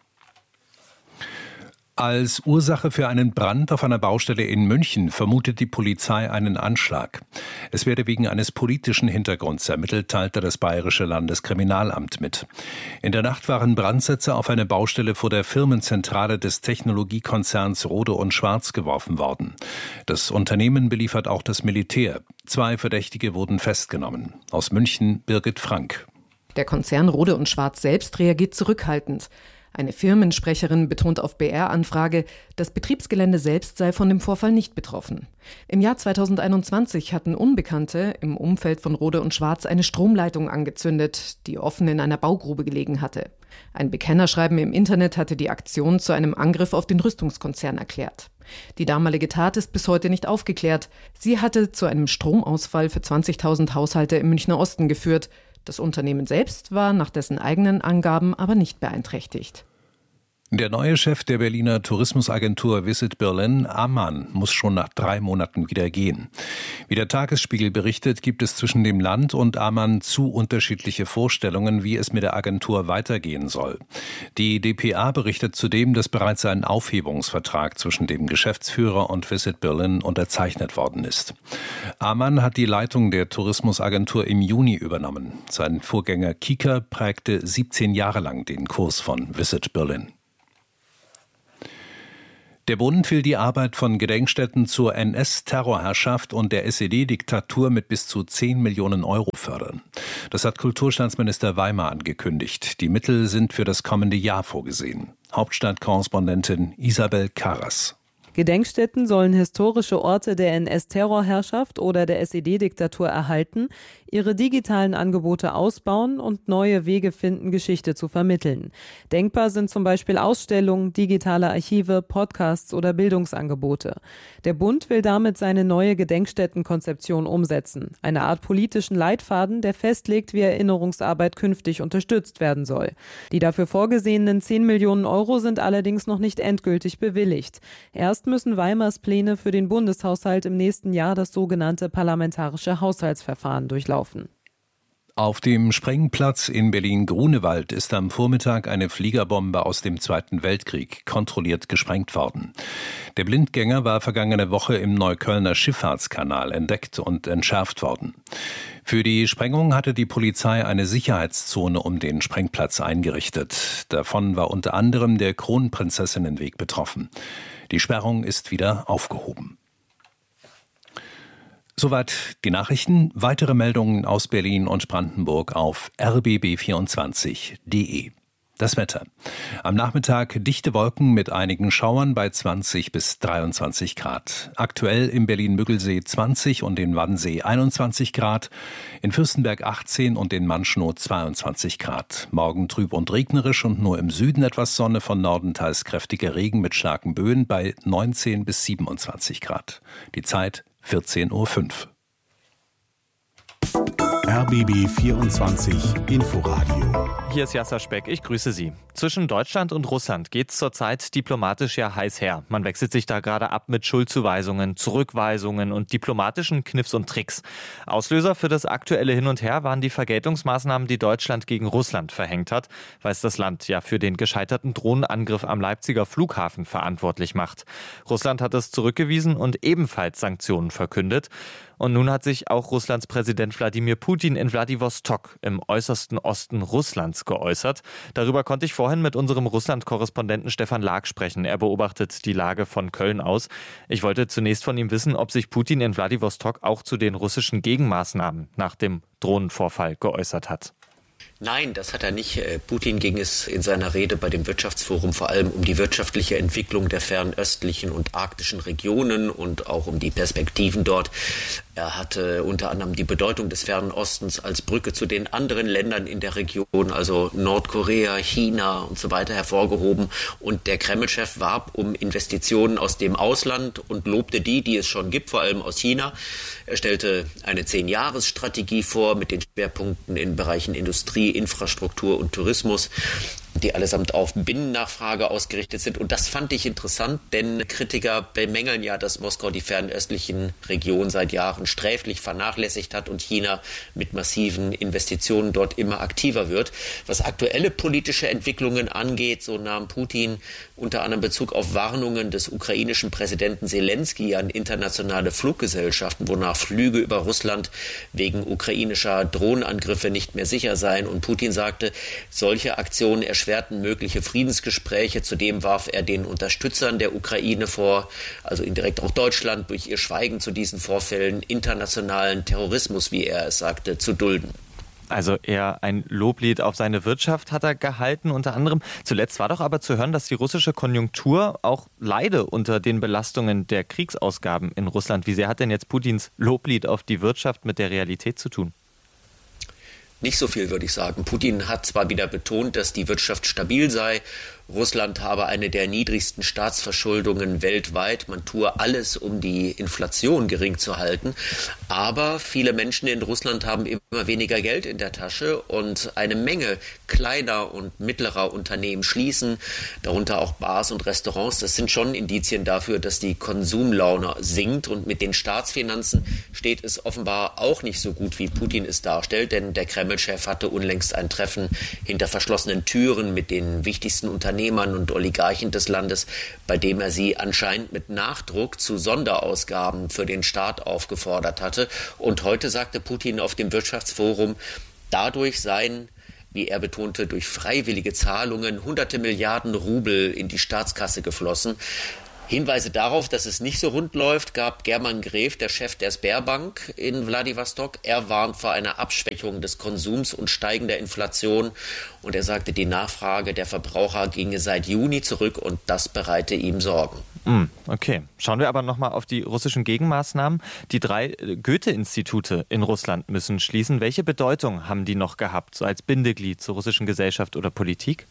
Als Ursache für einen Brand auf einer Baustelle in München vermutet die Polizei einen Anschlag. Es werde wegen eines politischen Hintergrunds ermittelt, teilte das Bayerische Landeskriminalamt mit. In der Nacht waren Brandsätze auf eine Baustelle vor der Firmenzentrale des Technologiekonzerns Rode und Schwarz geworfen worden. Das Unternehmen beliefert auch das Militär. 2 Verdächtige wurden festgenommen. Aus München Birgit Frank. Der Konzern Rode und Schwarz selbst reagiert zurückhaltend. Eine Firmensprecherin betont auf BR-Anfrage, das Betriebsgelände selbst sei von dem Vorfall nicht betroffen. Im Jahr 2021 hatten Unbekannte im Umfeld von Rode und Schwarz eine Stromleitung angezündet, die offen in einer Baugrube gelegen hatte. Ein Bekennerschreiben im Internet hatte die Aktion zu einem Angriff auf den Rüstungskonzern erklärt. Die damalige Tat ist bis heute nicht aufgeklärt. Sie hatte zu einem Stromausfall für 20.000 Haushalte im Münchner Osten geführt. Das Unternehmen selbst war nach dessen eigenen Angaben aber nicht beeinträchtigt. Der neue Chef der Berliner Tourismusagentur Visit Berlin, Amann, muss schon nach 3 Monaten wieder gehen. Wie der Tagesspiegel berichtet, gibt es zwischen dem Land und Amann zu unterschiedliche Vorstellungen, wie es mit der Agentur weitergehen soll. Die dpa berichtet zudem, dass bereits ein Aufhebungsvertrag zwischen dem Geschäftsführer und Visit Berlin unterzeichnet worden ist. Amann hat die Leitung der Tourismusagentur im Juni übernommen. Sein Vorgänger Kieker prägte 17 Jahre lang den Kurs von Visit Berlin. Der Bund will die Arbeit von Gedenkstätten zur NS-Terrorherrschaft und der SED-Diktatur mit bis zu 10 Millionen Euro fördern. Das hat Kulturstaatsminister Weimar angekündigt. Die Mittel sind für das kommende Jahr vorgesehen. Hauptstadtkorrespondentin Isabel Karas. Gedenkstätten sollen historische Orte der NS-Terrorherrschaft oder der SED-Diktatur erhalten, ihre digitalen Angebote ausbauen und neue Wege finden, Geschichte zu vermitteln. Denkbar sind zum Beispiel Ausstellungen, digitale Archive, Podcasts oder Bildungsangebote. Der Bund will damit seine neue Gedenkstättenkonzeption umsetzen, eine Art politischen Leitfaden, der festlegt, wie Erinnerungsarbeit künftig unterstützt werden soll. Die dafür vorgesehenen 10 Millionen Euro sind allerdings noch nicht endgültig bewilligt. Erst müssen Weimars Pläne für den Bundeshaushalt im nächsten Jahr das sogenannte parlamentarische Haushaltsverfahren durchlaufen. Auf dem Sprengplatz in Berlin-Grunewald ist am Vormittag eine Fliegerbombe aus dem Zweiten Weltkrieg kontrolliert gesprengt worden. Der Blindgänger war vergangene Woche im Neuköllner Schifffahrtskanal entdeckt und entschärft worden. Für die Sprengung hatte die Polizei eine Sicherheitszone um den Sprengplatz eingerichtet. Davon war unter anderem der Kronprinzessinnenweg betroffen. Die Sperrung ist wieder aufgehoben. Soweit die Nachrichten. Weitere Meldungen aus Berlin und Brandenburg auf rbb24.de. Das Wetter. Am Nachmittag dichte Wolken mit einigen Schauern bei 20 bis 23 Grad. Aktuell im Berlin-Müggelsee 20 und in Wannsee 21 Grad, in Fürstenberg 18 und in Manschnow 22 Grad. Morgen trüb und regnerisch und nur im Süden etwas Sonne, von Norden teils kräftiger Regen mit starken Böen bei 19 bis 27 Grad. Die Zeit 14:05 Uhr. RBB 24 Inforadio. Hier ist Jasser Speck, ich grüße Sie. Zwischen Deutschland und Russland geht's zurzeit diplomatisch ja heiß her. Man wechselt sich da gerade ab mit Schuldzuweisungen, Zurückweisungen und diplomatischen Kniffs und Tricks. Auslöser für das aktuelle Hin und Her waren die Vergeltungsmaßnahmen, die Deutschland gegen Russland verhängt hat, weil es das Land ja für den gescheiterten Drohnenangriff am Leipziger Flughafen verantwortlich macht. Russland hat es zurückgewiesen und ebenfalls Sanktionen verkündet. Und nun hat sich auch Russlands Präsident Wladimir Putin in Wladiwostok im äußersten Osten Russlands geäußert. Darüber konnte ich vorhin mit unserem Russland-Korrespondenten Stefan Lag sprechen. Er beobachtet die Lage von Köln aus. Ich wollte zunächst von ihm wissen, ob sich Putin in Wladiwostok auch zu den russischen Gegenmaßnahmen nach dem Drohnenvorfall geäußert hat. Nein, das hat er nicht. Putin ging es in seiner Rede bei dem Wirtschaftsforum vor allem um die wirtschaftliche Entwicklung der fernöstlichen und arktischen Regionen und auch um die Perspektiven dort. Er hatte unter anderem die Bedeutung des Fernen Ostens als Brücke zu den anderen Ländern in der Region, also Nordkorea, China und so weiter, hervorgehoben. Und der Kreml-Chef warb um Investitionen aus dem Ausland und lobte die es schon gibt, vor allem aus China. Er stellte eine 10-Jahres-Strategie vor mit den Schwerpunkten in Bereichen Industrie, Infrastruktur und Tourismus, die allesamt auf Binnennachfrage ausgerichtet sind. Und das fand ich interessant, denn Kritiker bemängeln ja, dass Moskau die fernöstlichen Regionen seit Jahren sträflich vernachlässigt hat und China mit massiven Investitionen dort immer aktiver wird. Was aktuelle politische Entwicklungen angeht, so nahm Putin unter anderem Bezug auf Warnungen des ukrainischen Präsidenten Zelensky an internationale Fluggesellschaften, wonach Flüge über Russland wegen ukrainischer Drohnenangriffe nicht mehr sicher seien. Und Putin sagte, solche Aktionen erschwerten mögliche Friedensgespräche. Zudem warf er den Unterstützern der Ukraine vor, also indirekt auch Deutschland, durch ihr Schweigen zu diesen Vorfällen internationalen Terrorismus, wie er es sagte, zu dulden. Also eher ein Loblied auf seine Wirtschaft hat er gehalten, unter anderem. Zuletzt war doch aber zu hören, dass die russische Konjunktur auch leide unter den Belastungen der Kriegsausgaben in Russland. Wie sehr hat denn jetzt Putins Loblied auf die Wirtschaft mit der Realität zu tun? Nicht so viel, würde ich sagen. Putin hat zwar wieder betont, dass die Wirtschaft stabil sei, Russland habe eine der niedrigsten Staatsverschuldungen weltweit. Man tue alles, um die Inflation gering zu halten. Aber viele Menschen in Russland haben immer weniger Geld in der Tasche und eine Menge kleiner und mittlerer Unternehmen schließen, darunter auch Bars und Restaurants. Das sind schon Indizien dafür, dass die Konsumlaune sinkt. Und mit den Staatsfinanzen steht es offenbar auch nicht so gut, wie Putin es darstellt. Denn der Kreml-Chef hatte unlängst ein Treffen hinter verschlossenen Türen mit den wichtigsten Unternehmern und Oligarchen des Landes, bei dem er sie anscheinend mit Nachdruck zu Sonderausgaben für den Staat aufgefordert hatte. Und heute sagte Putin auf dem Wirtschaftsforum, dadurch seien, wie er betonte, durch freiwillige Zahlungen hunderte Milliarden Rubel in die Staatskasse geflossen. Hinweise darauf, dass es nicht so rund läuft, gab German Gref, der Chef der Sberbank in Wladiwostok. Er warnt vor einer Abschwächung des Konsums und steigender Inflation. Und er sagte, die Nachfrage der Verbraucher ginge seit Juni zurück und das bereite ihm Sorgen. Okay, schauen wir aber nochmal auf die russischen Gegenmaßnahmen. Die 3 Goethe-Institute in Russland müssen schließen. Welche Bedeutung haben die noch gehabt, so als Bindeglied zur russischen Gesellschaft oder Politik?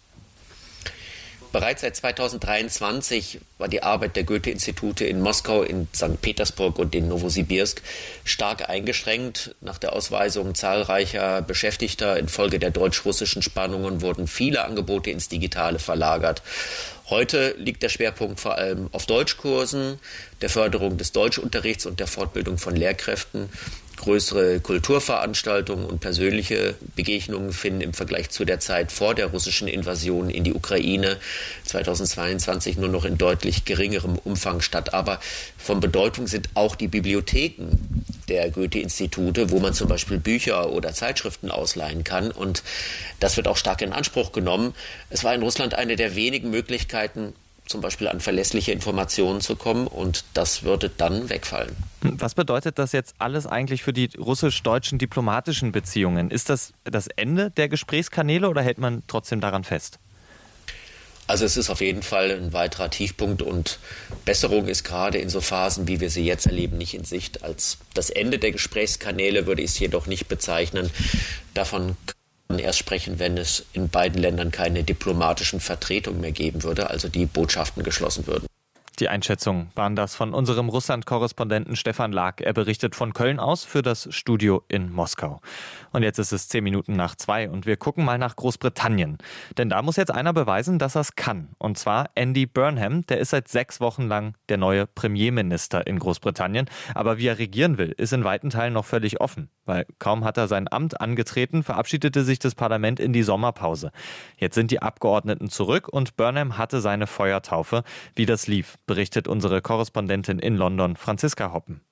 Bereits seit 2023 war die Arbeit der Goethe-Institute in Moskau, in St. Petersburg und in Nowosibirsk stark eingeschränkt. Nach der Ausweisung zahlreicher Beschäftigter infolge der deutsch-russischen Spannungen wurden viele Angebote ins Digitale verlagert. Heute liegt der Schwerpunkt vor allem auf Deutschkursen, der Förderung des Deutschunterrichts und der Fortbildung von Lehrkräften. Größere Kulturveranstaltungen und persönliche Begegnungen finden im Vergleich zu der Zeit vor der russischen Invasion in die Ukraine 2022 nur noch in deutlich geringerem Umfang statt. Aber von Bedeutung sind auch die Bibliotheken der Goethe-Institute, wo man zum Beispiel Bücher oder Zeitschriften ausleihen kann. Und das wird auch stark in Anspruch genommen. Es war in Russland eine der wenigen Möglichkeiten, zum Beispiel an verlässliche Informationen zu kommen, und das würde dann wegfallen. Was bedeutet das jetzt alles eigentlich für die russisch-deutschen diplomatischen Beziehungen? Ist das das Ende der Gesprächskanäle oder hält man trotzdem daran fest? Also es ist auf jeden Fall ein weiterer Tiefpunkt, und Besserung ist gerade in so Phasen, wie wir sie jetzt erleben, nicht in Sicht. Als das Ende der Gesprächskanäle würde ich es jedoch nicht bezeichnen. Davon erst sprechen, wenn es in beiden Ländern keine diplomatischen Vertretungen mehr geben würde, also die Botschaften geschlossen würden. Die Einschätzungen waren das von unserem Russland-Korrespondenten Stefan Lag. Er berichtet von Köln aus für das Studio in Moskau. Und jetzt ist es 2:10 und wir gucken mal nach Großbritannien. Denn da muss jetzt einer beweisen, dass er es kann. Und zwar Andy Burnham, der ist seit 6 Wochen lang der neue Premierminister in Großbritannien. Aber wie er regieren will, ist in weiten Teilen noch völlig offen. Weil kaum hat er sein Amt angetreten, verabschiedete sich das Parlament in die Sommerpause. Jetzt sind die Abgeordneten zurück und Burnham hatte seine Feuertaufe. Wie das lief, berichtet unsere Korrespondentin in London, Franziska Hoppen.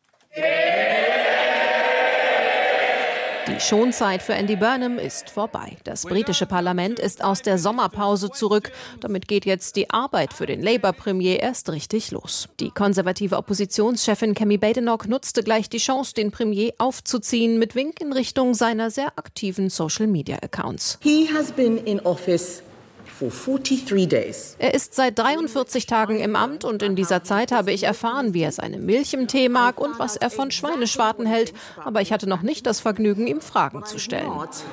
Die Schonzeit für Andy Burnham ist vorbei. Das britische Parlament ist aus der Sommerpause zurück. Damit geht jetzt die Arbeit für den Labour-Premier erst richtig los. Die konservative Oppositionschefin Kemi Badenoch nutzte gleich die Chance, den Premier aufzuziehen, mit Wink in Richtung seiner sehr aktiven Social-Media-Accounts. He has been in office for 43 days. Er ist seit 43 Tagen im Amt und in dieser Zeit habe ich erfahren, wie er seine Milch im Tee mag und was er von Schweineschwarten hält. Aber ich hatte noch nicht das Vergnügen, ihm Fragen zu stellen.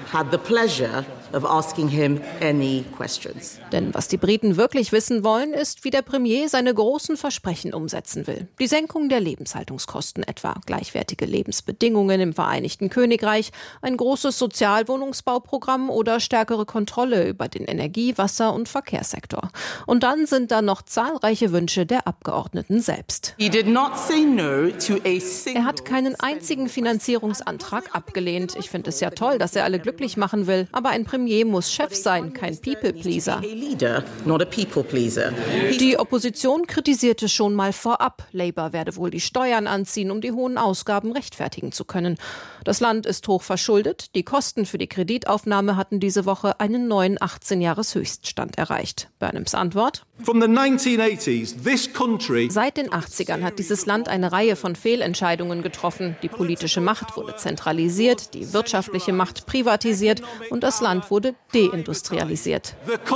Denn was die Briten wirklich wissen wollen, ist, wie der Premier seine großen Versprechen umsetzen will. Die Senkung der Lebenshaltungskosten etwa, gleichwertige Lebensbedingungen im Vereinigten Königreich, ein großes Sozialwohnungsbauprogramm oder stärkere Kontrolle über den Energie-, Wasser- und Verkehrssektor. Und dann sind da noch zahlreiche Wünsche der Abgeordneten selbst. Er hat keinen einzigen Finanzierungsantrag abgelehnt. Ich finde es ja toll, dass er alle glücklich machen will. Aber ein Premier muss Chef sein, kein People-Pleaser. Die Opposition kritisierte schon mal vorab, Labour werde wohl die Steuern anziehen, um die hohen Ausgaben rechtfertigen zu können. Das Land ist hoch verschuldet. Die Kosten für die Kreditaufnahme hatten diese Woche einen neuen 18-Jahres-Höchststand erreicht. Burnhams Antwort? Seit den 80ern hat dieses Land eine Reihe von Fehlentscheidungen getroffen. Die politische Macht wurde zentralisiert, die wirtschaftliche Macht privatisiert und das Land wurde deindustrialisiert.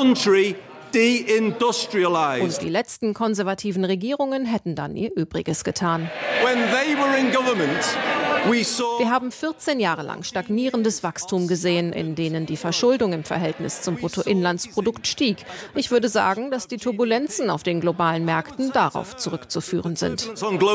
Und die letzten konservativen Regierungen hätten dann ihr Übriges getan. When they were in government, Wir haben 14 Jahre lang stagnierendes Wachstum gesehen, in denen die Verschuldung im Verhältnis zum Bruttoinlandsprodukt stieg. Ich würde sagen, dass die Turbulenzen auf den globalen Märkten darauf zurückzuführen sind.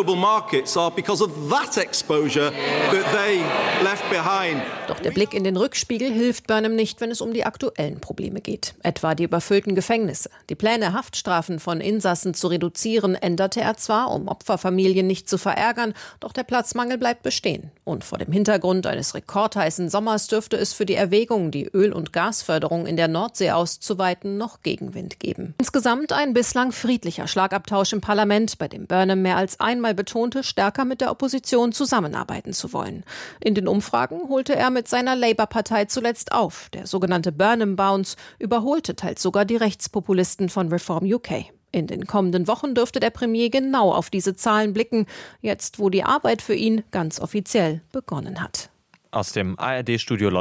Doch der Blick in den Rückspiegel hilft Burnham nicht, wenn es um die aktuellen Probleme geht. Etwa die überfüllten Gefängnisse. Die Pläne, Haftstrafen von Insassen zu reduzieren, änderte er zwar, um Opferfamilien nicht zu verärgern, doch der Platzmangel bleibt bestehen. Und vor dem Hintergrund eines rekordheißen Sommers dürfte es für die Erwägung, die Öl- und Gasförderung in der Nordsee auszuweiten, noch Gegenwind geben. Insgesamt ein bislang friedlicher Schlagabtausch im Parlament, bei dem Burnham mehr als einmal betonte, stärker mit der Opposition zusammenarbeiten zu wollen. In den Umfragen holte er mit seiner Labour-Partei zuletzt auf. Der sogenannte Burnham-Bounce überholte teils sogar die Rechtspopulisten von Reform UK. In den kommenden Wochen dürfte der Premier genau auf diese Zahlen blicken, jetzt wo die Arbeit für ihn ganz offiziell begonnen hat. Aus dem ARD-Studio